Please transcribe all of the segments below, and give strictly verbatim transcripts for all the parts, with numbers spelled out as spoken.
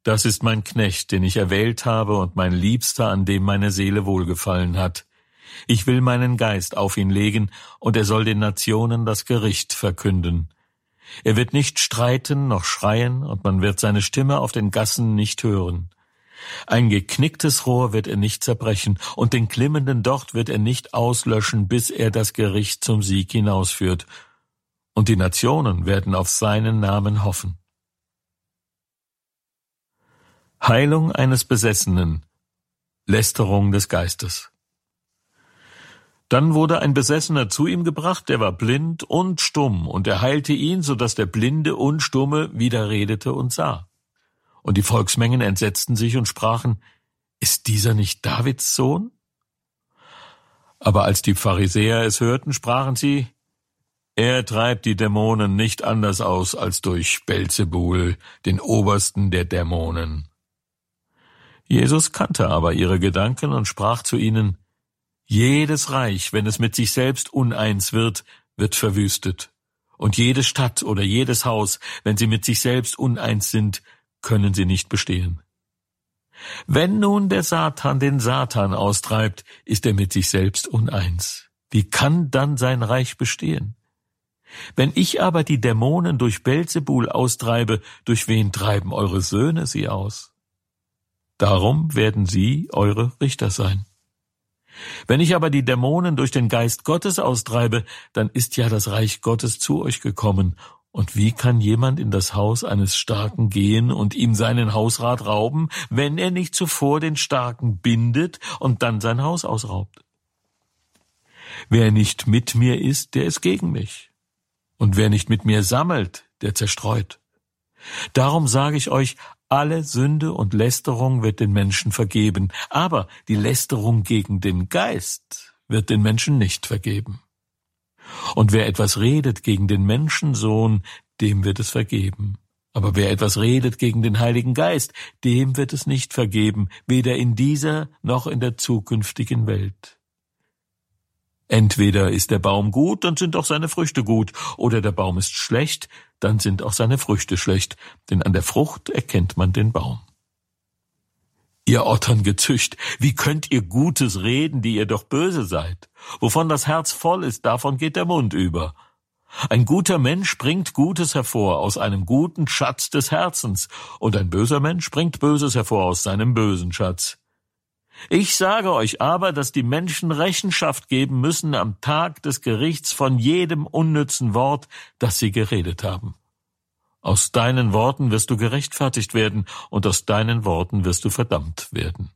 Das ist mein Knecht, den ich erwählt habe, und mein Liebster, an dem meine Seele wohlgefallen hat. Ich will meinen Geist auf ihn legen, und er soll den Nationen das Gericht verkünden. Er wird nicht streiten noch schreien, und man wird seine Stimme auf den Gassen nicht hören. Ein geknicktes Rohr wird er nicht zerbrechen, und den glimmenden Docht wird er nicht auslöschen, bis er das Gericht zum Sieg hinausführt. Und die Nationen werden auf seinen Namen hoffen. Heilung eines Besessenen, Lästerung des Geistes. Dann wurde ein Besessener zu ihm gebracht, der war blind und stumm, und er heilte ihn, so dass der Blinde und Stumme wieder redete und sah. Und die Volksmengen entsetzten sich und sprachen, ist dieser nicht Davids Sohn? Aber als die Pharisäer es hörten, sprachen sie, er treibt die Dämonen nicht anders aus als durch Belzebul, den Obersten der Dämonen. Jesus kannte aber ihre Gedanken und sprach zu ihnen, jedes Reich, wenn es mit sich selbst uneins wird, wird verwüstet. Und jede Stadt oder jedes Haus, wenn sie mit sich selbst uneins sind, können sie nicht bestehen. Wenn nun der Satan den Satan austreibt, ist er mit sich selbst uneins. Wie kann dann sein Reich bestehen? Wenn ich aber die Dämonen durch Belzebul austreibe, durch wen treiben eure Söhne sie aus? Darum werden sie eure Richter sein. Wenn ich aber die Dämonen durch den Geist Gottes austreibe, dann ist ja das Reich Gottes zu euch gekommen. Und wie kann jemand in das Haus eines Starken gehen und ihm seinen Hausrat rauben, wenn er nicht zuvor den Starken bindet und dann sein Haus ausraubt? Wer nicht mit mir ist, der ist gegen mich. Und wer nicht mit mir sammelt, der zerstreut. Darum sage ich euch, alle Sünde und Lästerung wird den Menschen vergeben, aber die Lästerung gegen den Geist wird den Menschen nicht vergeben. Und wer etwas redet gegen den Menschensohn, dem wird es vergeben. Aber wer etwas redet gegen den Heiligen Geist, dem wird es nicht vergeben, weder in dieser noch in der zukünftigen Welt. Entweder ist der Baum gut, dann sind auch seine Früchte gut, oder der Baum ist schlecht, dann sind auch seine Früchte schlecht, denn an der Frucht erkennt man den Baum. Ihr Otterngezücht, wie könnt ihr Gutes reden, die ihr doch böse seid? Wovon das Herz voll ist, davon geht der Mund über. Ein guter Mensch bringt Gutes hervor aus einem guten Schatz des Herzens, und ein böser Mensch bringt Böses hervor aus seinem bösen Schatz. Ich sage euch aber, dass die Menschen Rechenschaft geben müssen am Tag des Gerichts von jedem unnützen Wort, das sie geredet haben. Aus deinen Worten wirst du gerechtfertigt werden, und aus deinen Worten wirst du verdammt werden.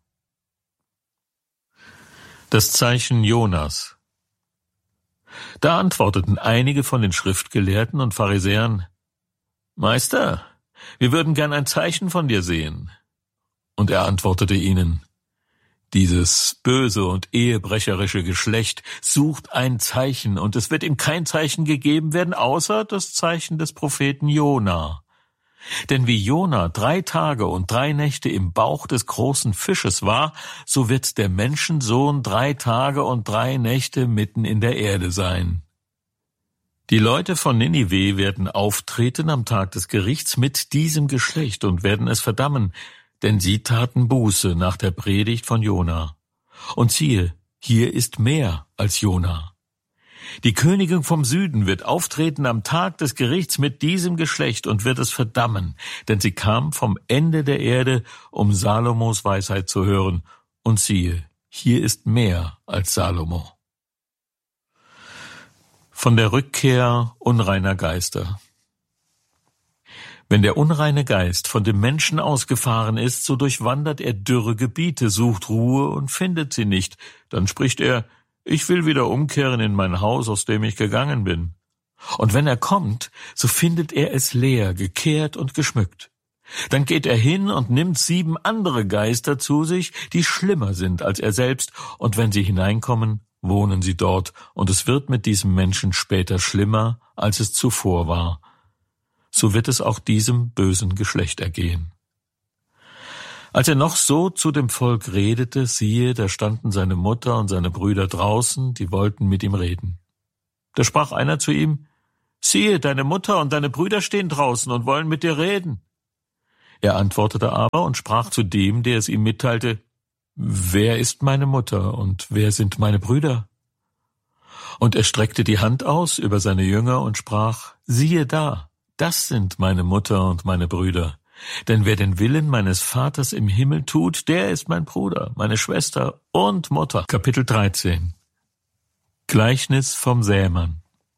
Das Zeichen Jonas. Da antworteten einige von den Schriftgelehrten und Pharisäern, Meister, wir würden gern ein Zeichen von dir sehen. Und er antwortete ihnen, dieses böse und ehebrecherische Geschlecht sucht ein Zeichen, und es wird ihm kein Zeichen gegeben werden, außer das Zeichen des Propheten Jona. Denn wie Jona drei Tage und drei Nächte im Bauch des großen Fisches war, so wird der Menschensohn drei Tage und drei Nächte mitten in der Erde sein. Die Leute von Ninive werden auftreten am Tag des Gerichts mit diesem Geschlecht und werden es verdammen, denn sie taten Buße nach der Predigt von Jona. Und siehe, hier ist mehr als Jona. Die Königin vom Süden wird auftreten am Tag des Gerichts mit diesem Geschlecht und wird es verdammen, denn sie kam vom Ende der Erde, um Salomos Weisheit zu hören. Und siehe, hier ist mehr als Salomo. Von der Rückkehr unreiner Geister. Wenn der unreine Geist von dem Menschen ausgefahren ist, so durchwandert er dürre Gebiete, sucht Ruhe und findet sie nicht. Dann spricht er, ich will wieder umkehren in mein Haus, aus dem ich gegangen bin. Und wenn er kommt, so findet er es leer, gekehrt und geschmückt. Dann geht er hin und nimmt sieben andere Geister zu sich, die schlimmer sind als er selbst, und wenn sie hineinkommen, wohnen sie dort, und es wird mit diesem Menschen später schlimmer, als es zuvor war. So wird es auch diesem bösen Geschlecht ergehen. Als er noch so zu dem Volk redete, siehe, da standen seine Mutter und seine Brüder draußen, die wollten mit ihm reden. Da sprach einer zu ihm, siehe, deine Mutter und deine Brüder stehen draußen und wollen mit dir reden. Er antwortete aber und sprach zu dem, der es ihm mitteilte: »Wer ist meine Mutter und wer sind meine Brüder?« Und er streckte die Hand aus über seine Jünger und sprach: »Siehe da, das sind meine Mutter und meine Brüder. Denn wer den Willen meines Vaters im Himmel tut, der ist mein Bruder, meine Schwester und Mutter.« Kapitel dreizehn. Gleichnis vom Sämann.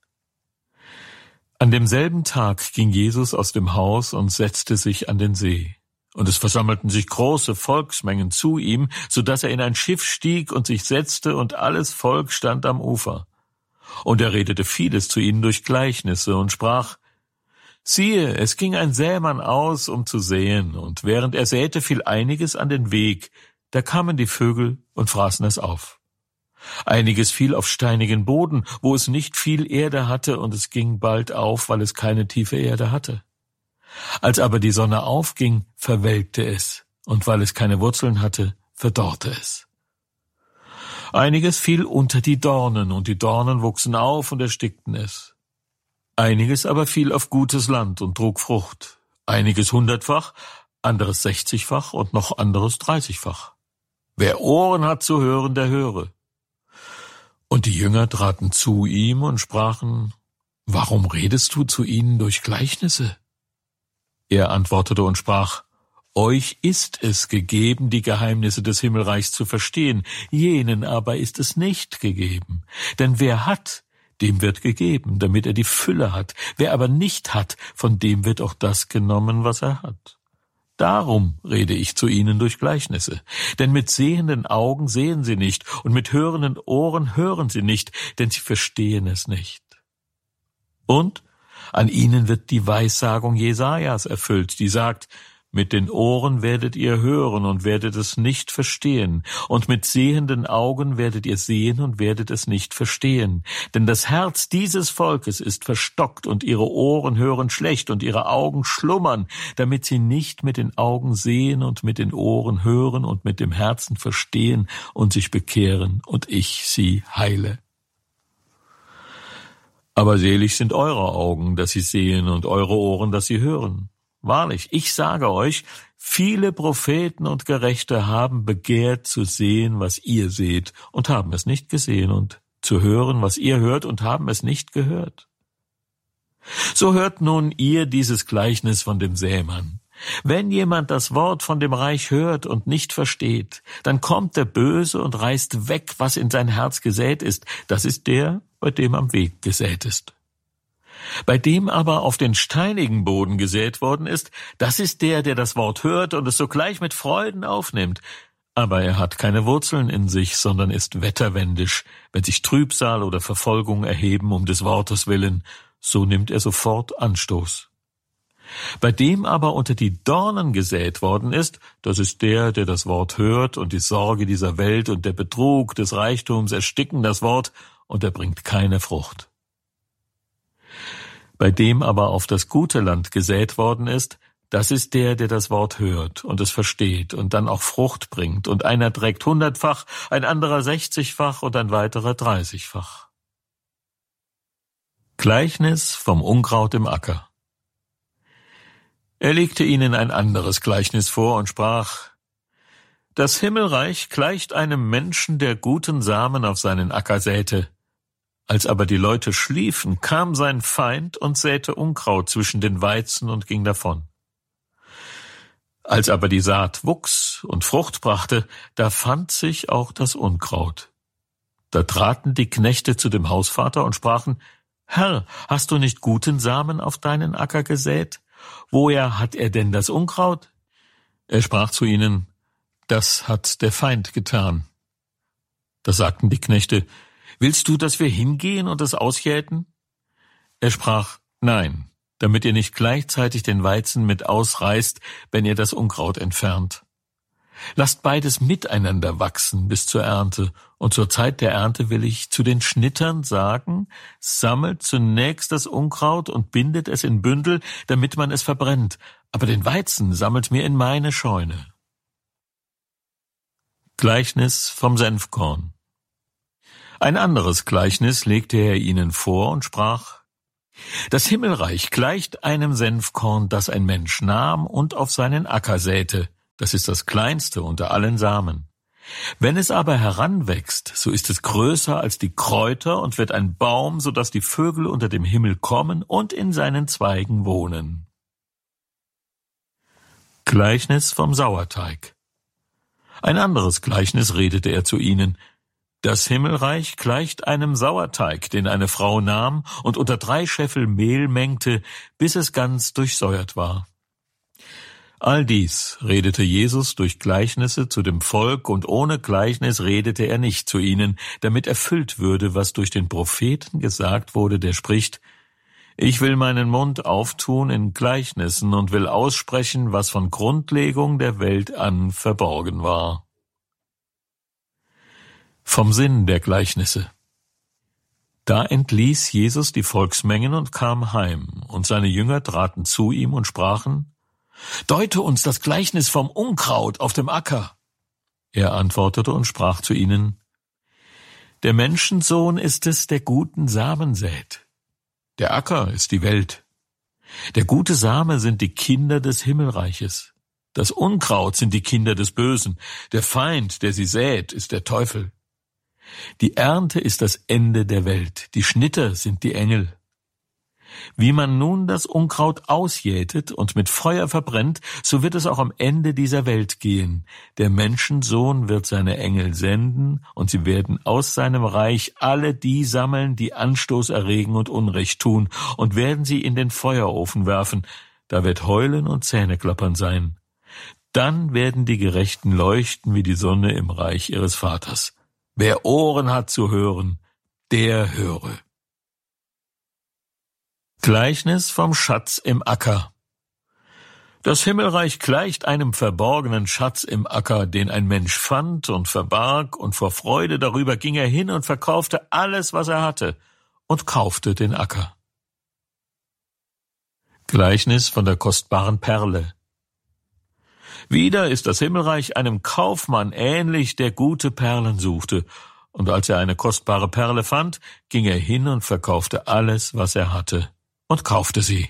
An demselben Tag ging Jesus aus dem Haus und setzte sich an den See. Und es versammelten sich große Volksmengen zu ihm, so dass er in ein Schiff stieg und sich setzte, und alles Volk stand am Ufer. Und er redete vieles zu ihnen durch Gleichnisse und sprach: »Siehe, es ging ein Sämann aus, um zu säen, und während er säte, fiel einiges an den Weg. Da kamen die Vögel und fraßen es auf. Einiges fiel auf steinigen Boden, wo es nicht viel Erde hatte, und es ging bald auf, weil es keine tiefe Erde hatte. Als aber die Sonne aufging, verwelkte es, und weil es keine Wurzeln hatte, verdorrte es. Einiges fiel unter die Dornen, und die Dornen wuchsen auf und erstickten es. Einiges aber fiel auf gutes Land und trug Frucht, einiges hundertfach, anderes sechzigfach und noch anderes dreißigfach. Wer Ohren hat zu hören, der höre.« Und die Jünger traten zu ihm und sprachen: »Warum redest du zu ihnen durch Gleichnisse?« Er antwortete und sprach: »Euch ist es gegeben, die Geheimnisse des Himmelreichs zu verstehen, jenen aber ist es nicht gegeben. Denn wer hat, dem wird gegeben, damit er die Fülle hat. Wer aber nicht hat, von dem wird auch das genommen, was er hat. Darum rede ich zu ihnen durch Gleichnisse. Denn mit sehenden Augen sehen sie nicht, und mit hörenden Ohren hören sie nicht, denn sie verstehen es nicht. Und an ihnen wird die Weissagung Jesajas erfüllt, die sagt: »Mit den Ohren werdet ihr hören und werdet es nicht verstehen, und mit sehenden Augen werdet ihr sehen und werdet es nicht verstehen. Denn das Herz dieses Volkes ist verstockt, und ihre Ohren hören schlecht, und ihre Augen schlummern, damit sie nicht mit den Augen sehen und mit den Ohren hören und mit dem Herzen verstehen und sich bekehren, und ich sie heile. Aber selig sind eure Augen, dass sie sehen, und eure Ohren, dass sie hören. Wahrlich, ich sage euch, viele Propheten und Gerechte haben begehrt zu sehen, was ihr seht, und haben es nicht gesehen, und zu hören, was ihr hört, und haben es nicht gehört. So hört nun ihr dieses Gleichnis von dem Sämann. Wenn jemand das Wort von dem Reich hört und nicht versteht, dann kommt der Böse und reißt weg, was in sein Herz gesät ist. Das ist der, bei dem am Weg gesät ist. Bei dem aber auf den steinigen Boden gesät worden ist, das ist der, der das Wort hört und es sogleich mit Freuden aufnimmt. Aber er hat keine Wurzeln in sich, sondern ist wetterwendisch. Wenn sich Trübsal oder Verfolgung erheben um des Wortes willen, so nimmt er sofort Anstoß. Bei dem aber unter die Dornen gesät worden ist, das ist der, der das Wort hört, und die Sorge dieser Welt und der Betrug des Reichtums ersticken das Wort, und er bringt keine Frucht. Bei dem aber auf das gute Land gesät worden ist, das ist der, der das Wort hört und es versteht und dann auch Frucht bringt, und einer trägt hundertfach, ein anderer sechzigfach und ein weiterer dreißigfach. Gleichnis vom Unkraut im Acker. Er legte ihnen ein anderes Gleichnis vor und sprach: Das Himmelreich gleicht einem Menschen, der guten Samen auf seinen Acker säte. Als aber die Leute schliefen, kam sein Feind und säte Unkraut zwischen den Weizen und ging davon. Als aber die Saat wuchs und Frucht brachte, da fand sich auch das Unkraut. Da traten die Knechte zu dem Hausvater und sprachen: Herr, hast du nicht guten Samen auf deinen Acker gesät? Woher hat er denn das Unkraut? Er sprach zu ihnen: Das hat der Feind getan. Da sagten die Knechte: Willst du, dass wir hingehen und es ausjäten? Er sprach: Nein, damit ihr nicht gleichzeitig den Weizen mit ausreißt, wenn ihr das Unkraut entfernt. Lasst beides miteinander wachsen bis zur Ernte, und zur Zeit der Ernte will ich zu den Schnittern sagen: Sammelt zunächst das Unkraut und bindet es in Bündel, damit man es verbrennt, aber den Weizen sammelt mir in meine Scheune. Gleichnis vom Senfkorn. Ein anderes Gleichnis legte er ihnen vor und sprach: Das Himmelreich gleicht einem Senfkorn, das ein Mensch nahm und auf seinen Acker säte. Das ist das kleinste unter allen Samen. Wenn es aber heranwächst, so ist es größer als die Kräuter und wird ein Baum, so dass die Vögel unter dem Himmel kommen und in seinen Zweigen wohnen. Gleichnis vom Sauerteig. Ein anderes Gleichnis redete er zu ihnen. Das Himmelreich gleicht einem Sauerteig, den eine Frau nahm und unter drei Scheffel Mehl mengte, bis es ganz durchsäuert war. All dies redete Jesus durch Gleichnisse zu dem Volk, und ohne Gleichnis redete er nicht zu ihnen, damit erfüllt würde, was durch den Propheten gesagt wurde, der spricht: Ich will meinen Mund auftun in Gleichnissen und will aussprechen, was von Grundlegung der Welt an verborgen war. Vom Sinn der Gleichnisse. Da entließ Jesus die Volksmengen und kam heim, und seine Jünger traten zu ihm und sprachen: Deute uns das Gleichnis vom Unkraut auf dem Acker. Er antwortete und sprach zu ihnen: Der Menschensohn ist es, der guten Samen sät. Der Acker ist die Welt. Der gute Same sind die Kinder des Himmelreiches. Das Unkraut sind die Kinder des Bösen. Der Feind, der sie sät, ist der Teufel. Die Ernte ist das Ende der Welt. Die Schnitter sind die Engel. Wie man nun das Unkraut ausjätet und mit Feuer verbrennt, so wird es auch am Ende dieser Welt gehen. Der Menschensohn wird seine Engel senden, und sie werden aus seinem Reich alle die sammeln, die Anstoß erregen und Unrecht tun, und werden sie in den Feuerofen werfen. Da wird Heulen und Zähneklappern sein. Dann werden die Gerechten leuchten wie die Sonne im Reich ihres Vaters. Wer Ohren hat zu hören, der höre. Gleichnis vom Schatz im Acker. Das Himmelreich gleicht einem verborgenen Schatz im Acker, den ein Mensch fand und verbarg, und vor Freude darüber ging er hin und verkaufte alles, was er hatte, und kaufte den Acker. Gleichnis von der kostbaren Perle. Wieder ist das Himmelreich einem Kaufmann ähnlich, der gute Perlen suchte, und als er eine kostbare Perle fand, ging er hin und verkaufte alles, was er hatte, und kaufte sie.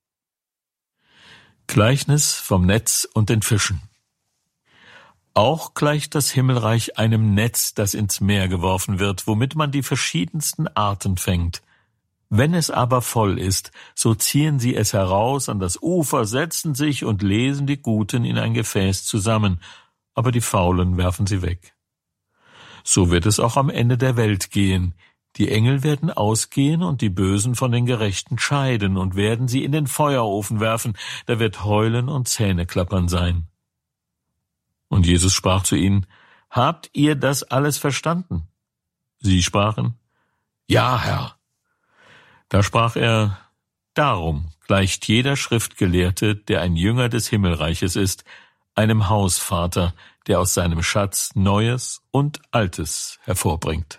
Gleichnis vom Netz und den Fischen. Auch gleicht das Himmelreich einem Netz, das ins Meer geworfen wird, womit man die verschiedensten Arten fängt. Wenn es aber voll ist, so ziehen sie es heraus an das Ufer, setzen sich und lesen die Guten in ein Gefäß zusammen, aber die Faulen werfen sie weg. So wird es auch am Ende der Welt gehen. Die Engel werden ausgehen und die Bösen von den Gerechten scheiden und werden sie in den Feuerofen werfen, da wird Heulen und Zähneklappern sein. Und Jesus sprach zu ihnen: Habt ihr das alles verstanden? Sie sprachen: Ja, Herr. Da sprach er: Darum gleicht jeder Schriftgelehrte, der ein Jünger des Himmelreiches ist, einem Hausvater, der aus seinem Schatz Neues und Altes hervorbringt.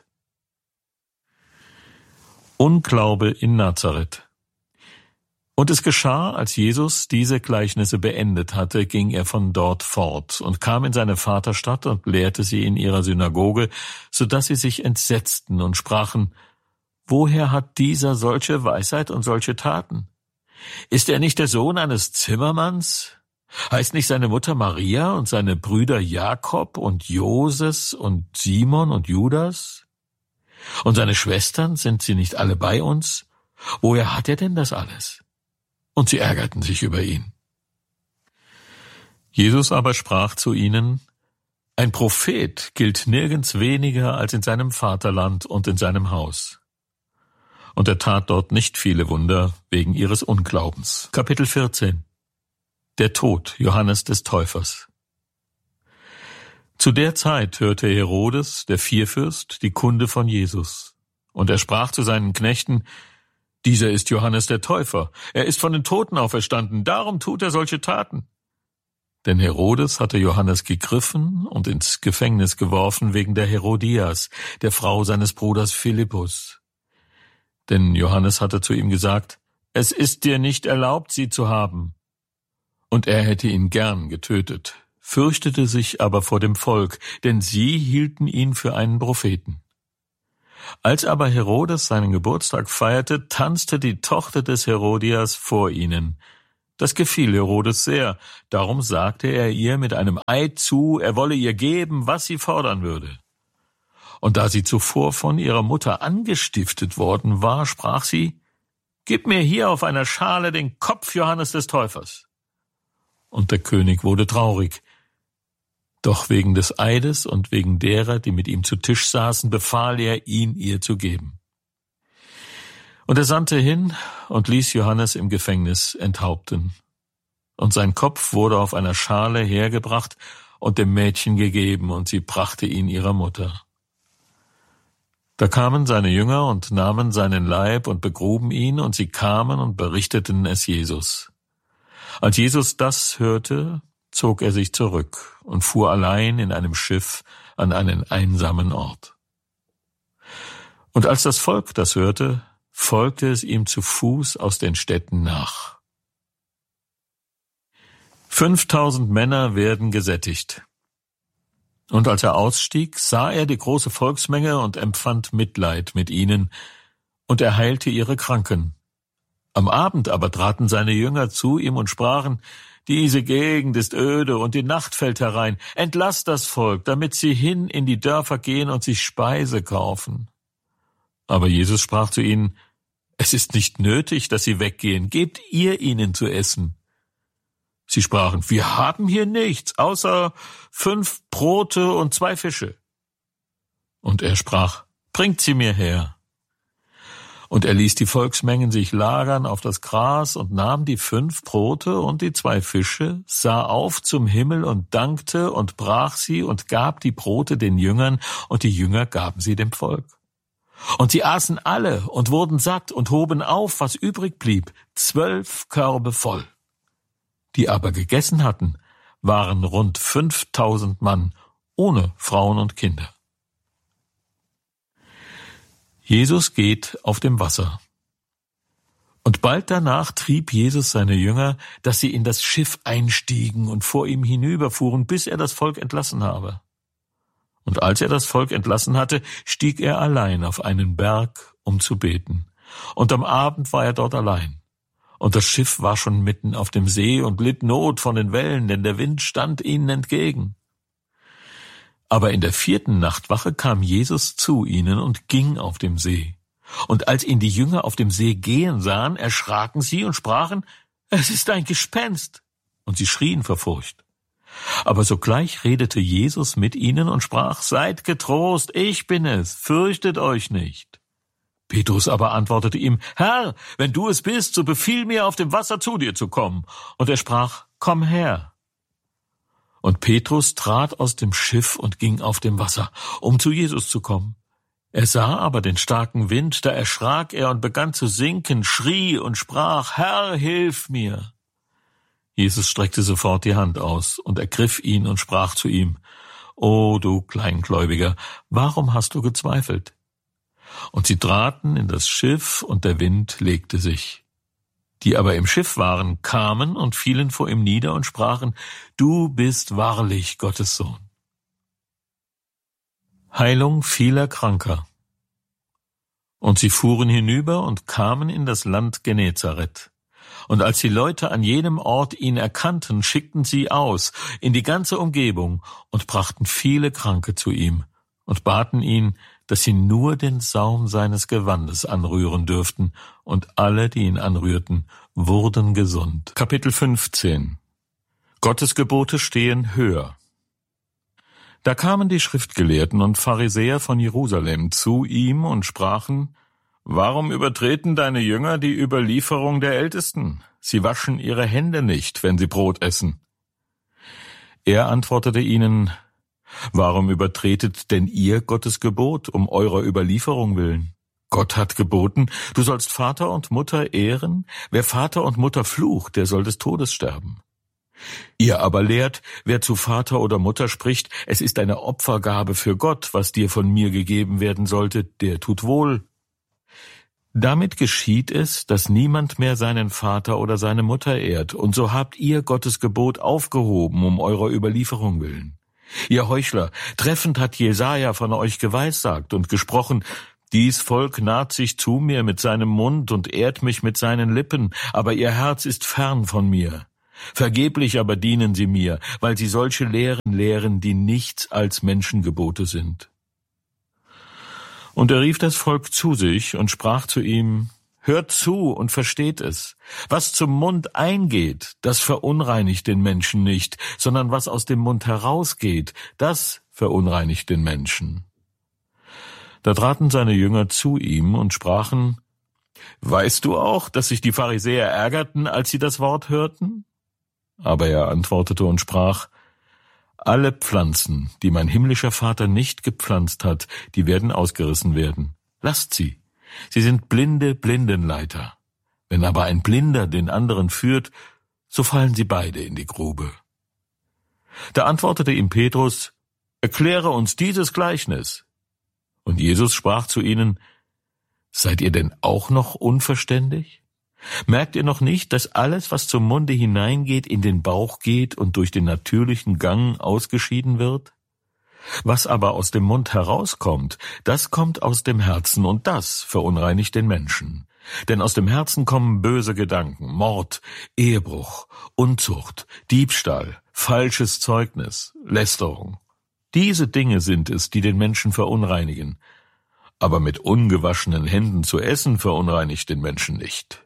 Unglaube in Nazareth. Und es geschah, als Jesus diese Gleichnisse beendet hatte, ging er von dort fort und kam in seine Vaterstadt und lehrte sie in ihrer Synagoge, so dass sie sich entsetzten und sprachen: Woher hat dieser solche Weisheit und solche Taten? Ist er nicht der Sohn eines Zimmermanns? Heißt nicht seine Mutter Maria und seine Brüder Jakob und Joses und Simon und Judas? Und seine Schwestern, sind sie nicht alle bei uns? Woher hat er denn das alles? Und sie ärgerten sich über ihn. Jesus aber sprach zu ihnen: Ein Prophet gilt nirgends weniger als in seinem Vaterland und in seinem Haus. Und er tat dort nicht viele Wunder wegen ihres Unglaubens. Kapitel vierzehn. Der Tod Johannes des Täufers. Zu der Zeit hörte Herodes, der Vierfürst, die Kunde von Jesus. Und er sprach zu seinen Knechten: Dieser ist Johannes der Täufer. Er ist von den Toten auferstanden, darum tut er solche Taten. Denn Herodes hatte Johannes gegriffen und ins Gefängnis geworfen wegen der Herodias, der Frau seines Bruders Philippus. Denn Johannes hatte zu ihm gesagt: Es ist dir nicht erlaubt, sie zu haben. Und er hätte ihn gern getötet, fürchtete sich aber vor dem Volk, denn sie hielten ihn für einen Propheten. Als aber Herodes seinen Geburtstag feierte, tanzte die Tochter des Herodias vor ihnen. Das gefiel Herodes sehr, darum sagte er ihr mit einem Eid zu, er wolle ihr geben, was sie fordern würde. Und da sie zuvor von ihrer Mutter angestiftet worden war, sprach sie, »Gib mir hier auf einer Schale den Kopf Johannes des Täufers.« Und der König wurde traurig. Doch wegen des Eides und wegen derer, die mit ihm zu Tisch saßen, befahl er, ihn ihr zu geben. Und er sandte hin und ließ Johannes im Gefängnis enthaupten. Und sein Kopf wurde auf einer Schale hergebracht und dem Mädchen gegeben, und sie brachte ihn ihrer Mutter. Da kamen seine Jünger und nahmen seinen Leib und begruben ihn, und sie kamen und berichteten es Jesus. Als Jesus das hörte, zog er sich zurück und fuhr allein in einem Schiff an einen einsamen Ort. Und als das Volk das hörte, folgte es ihm zu Fuß aus den Städten nach. Fünftausend Männer werden gesättigt. Und als er ausstieg, sah er die große Volksmenge und empfand Mitleid mit ihnen, und er heilte ihre Kranken. Am Abend aber traten seine Jünger zu ihm und sprachen, »Diese Gegend ist öde und die Nacht fällt herein. Entlasst das Volk, damit sie hin in die Dörfer gehen und sich Speise kaufen.« Aber Jesus sprach zu ihnen, »Es ist nicht nötig, dass sie weggehen. Gebt ihr ihnen zu essen.« Sie sprachen, »Wir haben hier nichts, außer fünf Brote und zwei Fische.« Und er sprach, »Bringt sie mir her.« Und er ließ die Volksmengen sich lagern auf das Gras und nahm die fünf Brote und die zwei Fische, sah auf zum Himmel und dankte und brach sie und gab die Brote den Jüngern, und die Jünger gaben sie dem Volk. Und sie aßen alle und wurden satt und hoben auf, was übrig blieb, zwölf Körbe voll. Die aber gegessen hatten, waren rund fünftausend Mann, ohne Frauen und Kinder. Jesus geht auf dem Wasser. Und bald danach trieb Jesus seine Jünger, dass sie in das Schiff einstiegen und vor ihm hinüberfuhren, bis er das Volk entlassen habe. Und als er das Volk entlassen hatte, stieg er allein auf einen Berg, um zu beten. Und am Abend war er dort allein. Und das Schiff war schon mitten auf dem See und litt Not von den Wellen, denn der Wind stand ihnen entgegen. Aber in der vierten Nachtwache kam Jesus zu ihnen und ging auf dem See. Und als ihn die Jünger auf dem See gehen sahen, erschraken sie und sprachen, »Es ist ein Gespenst!« Und sie schrien vor Furcht. Aber sogleich redete Jesus mit ihnen und sprach, »Seid getrost, ich bin es, fürchtet euch nicht.« Petrus aber antwortete ihm, »Herr, wenn du es bist, so befiehl mir, auf dem Wasser zu dir zu kommen.« Und er sprach, »Komm her.« Und Petrus trat aus dem Schiff und ging auf dem Wasser, um zu Jesus zu kommen. Er sah aber den starken Wind, da erschrak er und begann zu sinken, schrie und sprach, »Herr, hilf mir!« Jesus streckte sofort die Hand aus und ergriff ihn und sprach zu ihm, »O du Kleingläubiger, warum hast du gezweifelt?« Und sie traten in das Schiff, und der Wind legte sich. Die aber im Schiff waren, kamen und fielen vor ihm nieder und sprachen, »Du bist wahrlich Gottes Sohn.« Heilung vieler Kranker. Und sie fuhren hinüber und kamen in das Land Genezareth. Und als die Leute an jenem Ort ihn erkannten, schickten sie aus in die ganze Umgebung und brachten viele Kranke zu ihm und baten ihn, dass sie nur den Saum seines Gewandes anrühren dürften, und alle, die ihn anrührten, wurden gesund. Kapitel fünfzehn. Gottes Gebote stehen höher. Da kamen die Schriftgelehrten und Pharisäer von Jerusalem zu ihm und sprachen, »Warum übertreten deine Jünger die Überlieferung der Ältesten? Sie waschen ihre Hände nicht, wenn sie Brot essen.« Er antwortete ihnen, »Warum übertretet denn ihr Gottes Gebot um eurer Überlieferung willen? Gott hat geboten, du sollst Vater und Mutter ehren. Wer Vater und Mutter flucht, der soll des Todes sterben. Ihr aber lehrt, wer zu Vater oder Mutter spricht, es ist eine Opfergabe für Gott, was dir von mir gegeben werden sollte, der tut wohl. Damit geschieht es, dass niemand mehr seinen Vater oder seine Mutter ehrt, und so habt ihr Gottes Gebot aufgehoben um eurer Überlieferung willen. Ihr Heuchler, treffend hat Jesaja von euch geweissagt und gesprochen, Dies Volk naht sich zu mir mit seinem Mund und ehrt mich mit seinen Lippen, aber ihr Herz ist fern von mir. Vergeblich aber dienen sie mir, weil sie solche Lehren lehren, die nichts als Menschengebote sind. Und er rief das Volk zu sich und sprach zu ihm: Hört zu und versteht es. Was zum Mund eingeht, das verunreinigt den Menschen nicht, sondern was aus dem Mund herausgeht, das verunreinigt den Menschen. Da traten seine Jünger zu ihm und sprachen: Weißt du auch, dass sich die Pharisäer ärgerten, als sie das Wort hörten? Aber er antwortete und sprach: Alle Pflanzen, die mein himmlischer Vater nicht gepflanzt hat, die werden ausgerissen werden. Lasst sie. Sie sind blinde Blindenleiter. Wenn aber ein Blinder den anderen führt, so fallen sie beide in die Grube. Da antwortete ihm Petrus: Erkläre uns dieses Gleichnis. Und Jesus sprach zu ihnen: Seid ihr denn auch noch unverständig? Merkt ihr noch nicht, dass alles, was zum Munde hineingeht, in den Bauch geht und durch den natürlichen Gang ausgeschieden wird? Was aber aus dem Mund herauskommt, das kommt aus dem Herzen, und das verunreinigt den Menschen. Denn aus dem Herzen kommen böse Gedanken, Mord, Ehebruch, Unzucht, Diebstahl, falsches Zeugnis, Lästerung. Diese Dinge sind es, die den Menschen verunreinigen. Aber mit ungewaschenen Händen zu essen verunreinigt den Menschen nicht.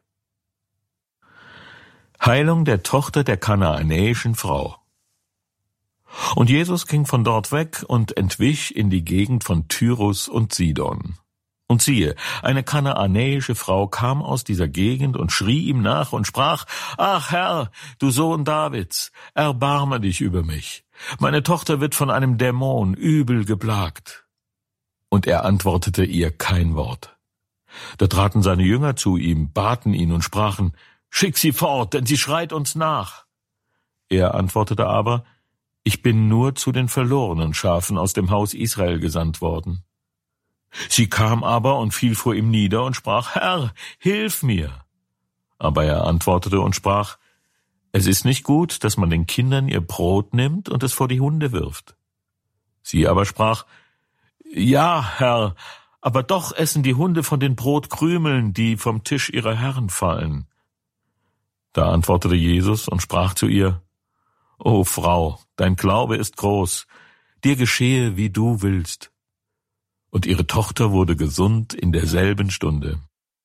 Heilung der Tochter der kanaanäischen Frau. Und Jesus ging von dort weg und entwich in die Gegend von Tyrus und Sidon. Und siehe, eine kanaanäische Frau kam aus dieser Gegend und schrie ihm nach und sprach: Ach Herr, du Sohn Davids, erbarme dich über mich. Meine Tochter wird von einem Dämon übel geplagt. Und er antwortete ihr kein Wort. Da traten seine Jünger zu ihm, baten ihn und sprachen: Schick sie fort, denn sie schreit uns nach. Er antwortete aber: Ich bin nur zu den verlorenen Schafen aus dem Haus Israel gesandt worden. Sie kam aber und fiel vor ihm nieder und sprach: Herr, hilf mir. Aber er antwortete und sprach: Es ist nicht gut, dass man den Kindern ihr Brot nimmt und es vor die Hunde wirft. Sie aber sprach: Ja, Herr, aber doch essen die Hunde von den Brotkrümeln, die vom Tisch ihrer Herren fallen. Da antwortete Jesus und sprach zu ihr: O Frau, dein Glaube ist groß, dir geschehe, wie du willst. Und ihre Tochter wurde gesund in derselben Stunde.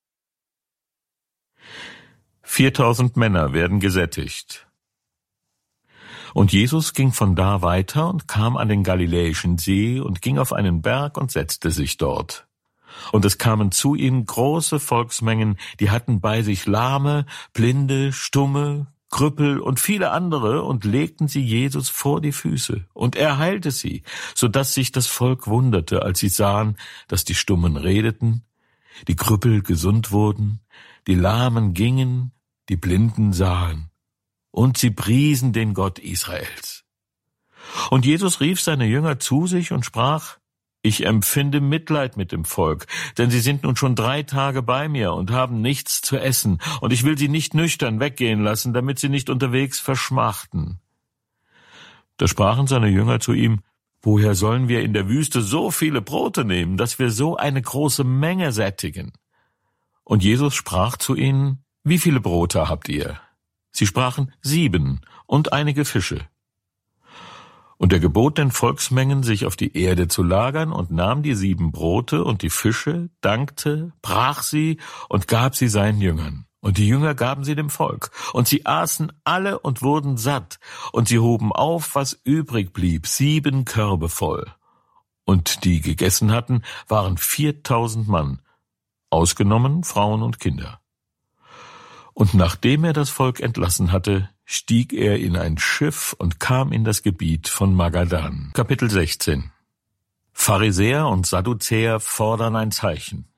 Viertausend Männer werden gesättigt. Und Jesus ging von da weiter und kam an den Galiläischen See und ging auf einen Berg und setzte sich dort. Und es kamen zu ihm große Volksmengen, die hatten bei sich Lahme, Blinde, Stumme, Krüppel und viele andere und legten sie Jesus vor die Füße. Und er heilte sie, so dass sich das Volk wunderte, als sie sahen, dass die Stummen redeten, die Krüppel gesund wurden, die Lahmen gingen, die Blinden sahen. Und sie priesen den Gott Israels. Und Jesus rief seine Jünger zu sich und sprach: Ich empfinde Mitleid mit dem Volk, denn sie sind nun schon drei Tage bei mir und haben nichts zu essen, und ich will sie nicht nüchtern weggehen lassen, damit sie nicht unterwegs verschmachten. Da sprachen seine Jünger zu ihm: Woher sollen wir in der Wüste so viele Brote nehmen, dass wir so eine große Menge sättigen? Und Jesus sprach zu ihnen: Wie viele Brote habt ihr? Sie sprachen: Sieben und einige Fische. Und er gebot den Volksmengen, sich auf die Erde zu lagern, und nahm die sieben Brote und die Fische, dankte, brach sie und gab sie seinen Jüngern. Und die Jünger gaben sie dem Volk. Und sie aßen alle und wurden satt. Und sie hoben auf, was übrig blieb, sieben Körbe voll. Und die gegessen hatten, waren viertausend Mann, ausgenommen Frauen und Kinder. Und nachdem er das Volk entlassen hatte, stieg er in ein Schiff und kam in das Gebiet von Magadan. Kapitel sechzehn. Pharisäer und Sadduzäer fordern ein Zeichen.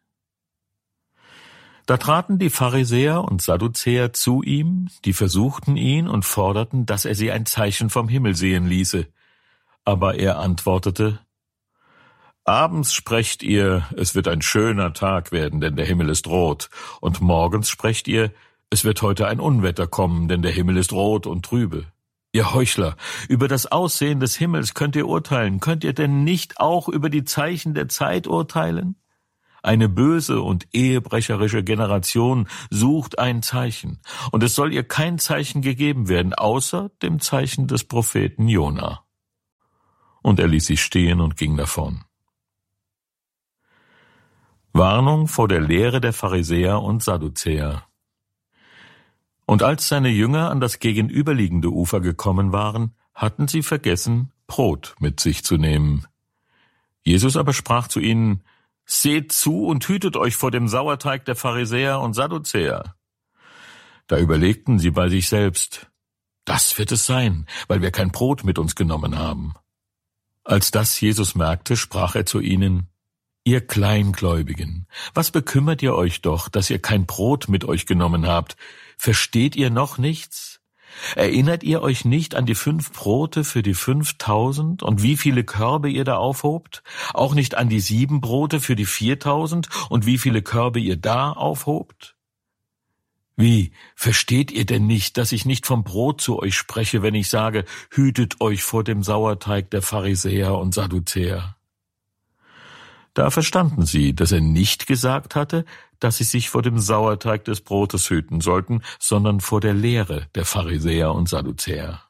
Da traten die Pharisäer und Sadduzäer zu ihm, die versuchten ihn und forderten, dass er sie ein Zeichen vom Himmel sehen ließe. Aber er antwortete: Abends sprecht ihr, es wird ein schöner Tag werden, denn der Himmel ist rot, und morgens sprecht ihr, es wird heute ein Unwetter kommen, denn der Himmel ist rot und trübe. Ihr Heuchler, über das Aussehen des Himmels könnt ihr urteilen. Könnt ihr denn nicht auch über die Zeichen der Zeit urteilen? Eine böse und ehebrecherische Generation sucht ein Zeichen, und es soll ihr kein Zeichen gegeben werden, außer dem Zeichen des Propheten Jona. Und er ließ sie stehen und ging davon. Warnung vor der Lehre der Pharisäer und Sadduzäer. Und als seine Jünger an das gegenüberliegende Ufer gekommen waren, hatten sie vergessen, Brot mit sich zu nehmen. Jesus aber sprach zu ihnen: Seht zu und hütet euch vor dem Sauerteig der Pharisäer und Sadduzäer. Da überlegten sie bei sich selbst: Das wird es sein, weil wir kein Brot mit uns genommen haben. Als das Jesus merkte, sprach er zu ihnen: Ihr Kleingläubigen, was bekümmert ihr euch doch, dass ihr kein Brot mit euch genommen habt? Versteht ihr noch nichts? Erinnert ihr euch nicht an die fünf Brote für die fünftausend und wie viele Körbe ihr da aufhobt? Auch nicht an die sieben Brote für die viertausend und wie viele Körbe ihr da aufhobt? Wie, versteht ihr denn nicht, dass ich nicht vom Brot zu euch spreche, wenn ich sage, hütet euch vor dem Sauerteig der Pharisäer und Sadduzäer? Da verstanden sie, dass er nicht gesagt hatte, dass sie sich vor dem Sauerteig des Brotes hüten sollten, sondern vor der Lehre der Pharisäer und Sadduzäer.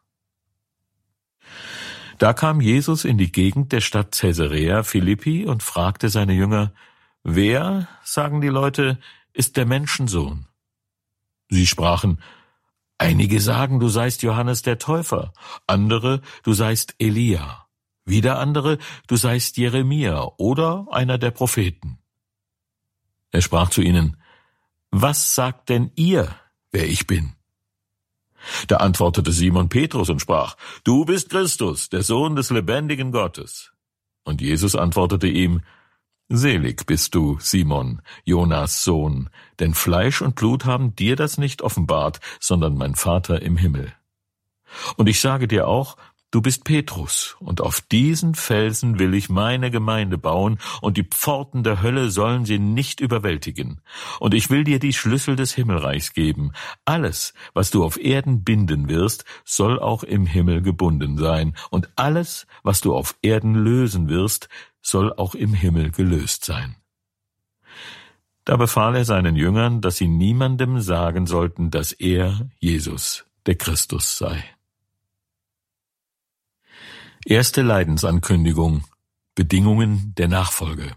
Da kam Jesus in die Gegend der Stadt Caesarea Philippi und fragte seine Jünger: Wer, sagen die Leute, ist der Menschensohn? Sie sprachen: Einige sagen, du seist Johannes der Täufer, andere, du seist Elia, wieder andere, du seist Jeremia oder einer der Propheten. Er sprach zu ihnen: Was sagt denn ihr, wer ich bin? Da antwortete Simon Petrus und sprach: Du bist Christus, der Sohn des lebendigen Gottes. Und Jesus antwortete ihm: Selig bist du, Simon, Jonas Sohn, denn Fleisch und Blut haben dir das nicht offenbart, sondern mein Vater im Himmel. Und ich sage dir auch, du bist Petrus, und auf diesen Felsen will ich meine Gemeinde bauen, und die Pforten der Hölle sollen sie nicht überwältigen. Und ich will dir die Schlüssel des Himmelreichs geben. Alles, was du auf Erden binden wirst, soll auch im Himmel gebunden sein, und alles, was du auf Erden lösen wirst, soll auch im Himmel gelöst sein. Da befahl er seinen Jüngern, dass sie niemandem sagen sollten, dass er, Jesus, der Christus sei. Erste Leidensankündigung. Bedingungen der Nachfolge.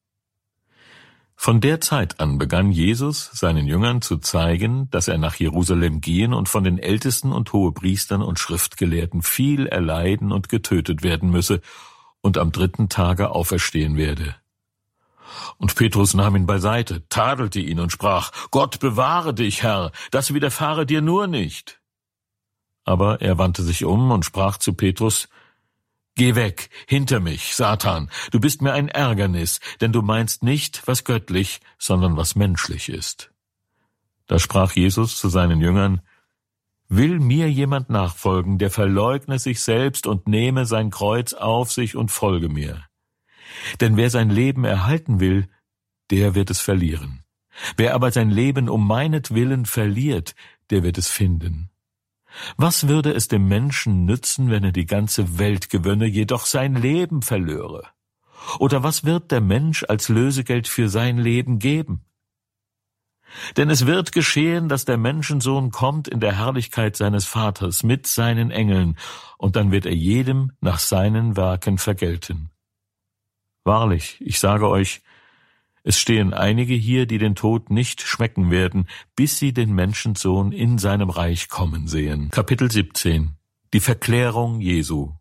Von der Zeit an begann Jesus, seinen Jüngern zu zeigen, dass er nach Jerusalem gehen und von den Ältesten und Hohepriestern und Schriftgelehrten viel erleiden und getötet werden müsse und am dritten Tage auferstehen werde. Und Petrus nahm ihn beiseite, tadelte ihn und sprach: Gott bewahre dich, Herr, das widerfahre dir nur nicht. Aber er wandte sich um und sprach zu Petrus: Geh weg, hinter mich, Satan, du bist mir ein Ärgernis, denn du meinst nicht, was göttlich, sondern was menschlich ist. Da sprach Jesus zu seinen Jüngern: Will mir jemand nachfolgen, der verleugne sich selbst und nehme sein Kreuz auf sich und folge mir. Denn wer sein Leben erhalten will, der wird es verlieren. Wer aber sein Leben um meinetwillen verliert, der wird es finden. Was würde es dem Menschen nützen, wenn er die ganze Welt gewönne, jedoch sein Leben verlöre? Oder was wird der Mensch als Lösegeld für sein Leben geben? Denn es wird geschehen, dass der Menschensohn kommt in der Herrlichkeit seines Vaters mit seinen Engeln, und dann wird er jedem nach seinen Werken vergelten. Wahrlich, ich sage euch, es stehen einige hier, die den Tod nicht schmecken werden, bis sie den Menschensohn in seinem Reich kommen sehen. Kapitel siebzehn. Die Verklärung Jesu.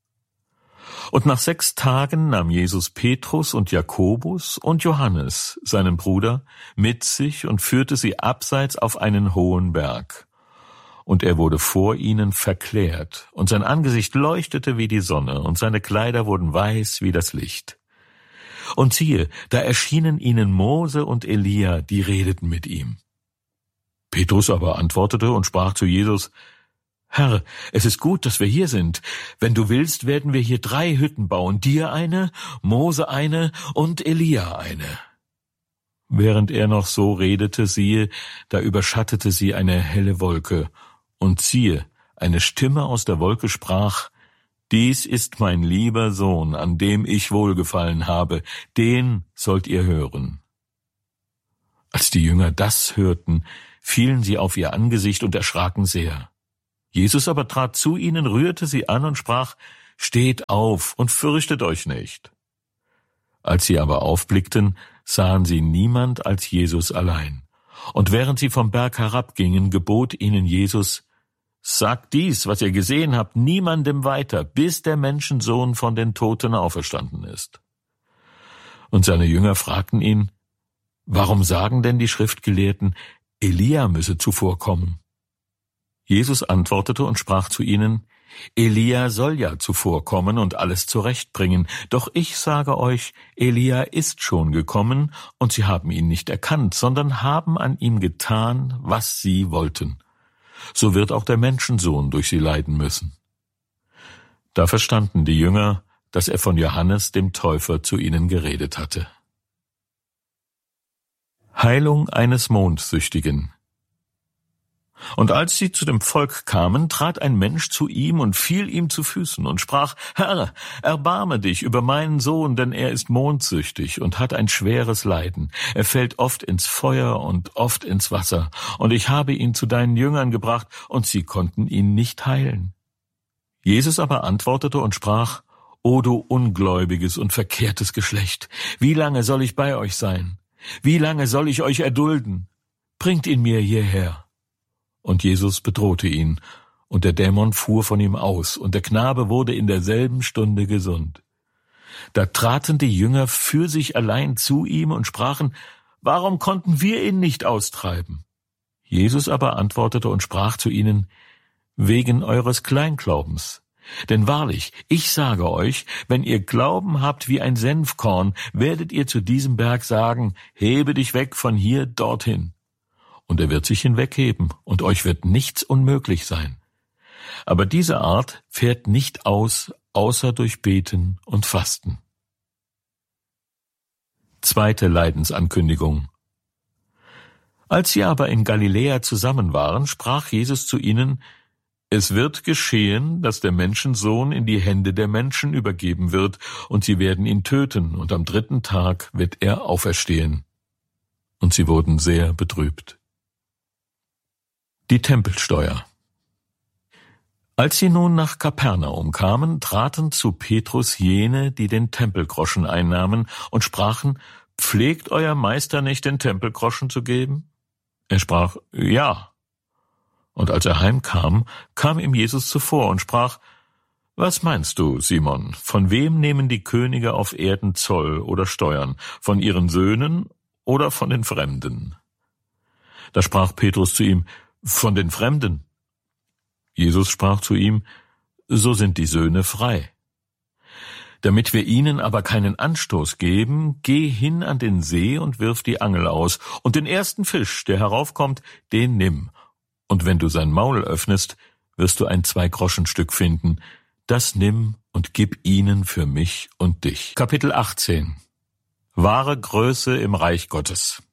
Und nach sechs Tagen nahm Jesus Petrus und Jakobus und Johannes, seinen Bruder, mit sich und führte sie abseits auf einen hohen Berg. Und er wurde vor ihnen verklärt, und sein Angesicht leuchtete wie die Sonne, und seine Kleider wurden weiß wie das Licht. Und siehe, da erschienen ihnen Mose und Elia, die redeten mit ihm. Petrus aber antwortete und sprach zu Jesus: Herr, es ist gut, dass wir hier sind. Wenn du willst, werden wir hier drei Hütten bauen, dir eine, Mose eine und Elia eine. Während er noch so redete, siehe, da überschattete sie eine helle Wolke, und siehe, eine Stimme aus der Wolke sprach: Dies ist mein lieber Sohn, an dem ich wohlgefallen habe, den sollt ihr hören. Als die Jünger das hörten, fielen sie auf ihr Angesicht und erschraken sehr. Jesus aber trat zu ihnen, rührte sie an und sprach: Steht auf und fürchtet euch nicht. Als sie aber aufblickten, sahen sie niemand als Jesus allein. Und während sie vom Berg herabgingen, gebot ihnen Jesus: Sagt dies, was ihr gesehen habt, niemandem weiter, bis der Menschensohn von den Toten auferstanden ist. Und seine Jünger fragten ihn: Warum sagen denn die Schriftgelehrten, Elia müsse zuvor kommen? Jesus antwortete und sprach zu ihnen: Elia soll ja zuvorkommen und alles zurechtbringen. Doch ich sage euch, Elia ist schon gekommen, und sie haben ihn nicht erkannt, sondern haben an ihm getan, was sie wollten. So wird auch der Menschensohn durch sie leiden müssen. Da verstanden die Jünger, dass er von Johannes dem Täufer zu ihnen geredet hatte. Heilung eines Mondsüchtigen. Und als sie zu dem Volk kamen, trat ein Mensch zu ihm und fiel ihm zu Füßen und sprach: Herr, erbarme dich über meinen Sohn, denn er ist mondsüchtig und hat ein schweres Leiden. Er fällt oft ins Feuer und oft ins Wasser. Und ich habe ihn zu deinen Jüngern gebracht, und sie konnten ihn nicht heilen. Jesus aber antwortete und sprach: O du ungläubiges und verkehrtes Geschlecht, wie lange soll ich bei euch sein? Wie lange soll ich euch erdulden? Bringt ihn mir hierher. Und Jesus bedrohte ihn, und der Dämon fuhr von ihm aus, und der Knabe wurde in derselben Stunde gesund. Da traten die Jünger für sich allein zu ihm und sprachen: Warum konnten wir ihn nicht austreiben? Jesus aber antwortete und sprach zu ihnen: Wegen eures Kleinglaubens. Denn wahrlich, ich sage euch, wenn ihr Glauben habt wie ein Senfkorn, werdet ihr zu diesem Berg sagen: Hebe dich weg von hier dorthin. Und er wird sich hinwegheben, und euch wird nichts unmöglich sein. Aber diese Art fährt nicht aus, außer durch Beten und Fasten. Zweite Leidensankündigung. Als sie aber in Galiläa zusammen waren, sprach Jesus zu ihnen: Es wird geschehen, dass der Menschensohn in die Hände der Menschen übergeben wird, und sie werden ihn töten, und am dritten Tag wird er auferstehen. Und sie wurden sehr betrübt. Die Tempelsteuer. Als sie nun nach Kapernaum kamen, traten zu Petrus jene, die den Tempelgroschen einnahmen, und sprachen: Pflegt euer Meister nicht, den Tempelgroschen zu geben? Er sprach: Ja. Und als er heimkam, kam ihm Jesus zuvor und sprach: Was meinst du, Simon, von wem nehmen die Könige auf Erden Zoll oder Steuern, von ihren Söhnen oder von den Fremden? Da sprach Petrus zu ihm: Von den Fremden. Jesus sprach zu ihm: So sind die Söhne frei. Damit wir ihnen aber keinen Anstoß geben, geh hin an den See und wirf die Angel aus, und den ersten Fisch, der heraufkommt, den nimm. Und wenn du sein Maul öffnest, wirst du ein Zwei-Groschen-Stück finden. Das nimm und gib ihnen für mich und dich. Kapitel achtzehn. Wahre Größe im Reich Gottes.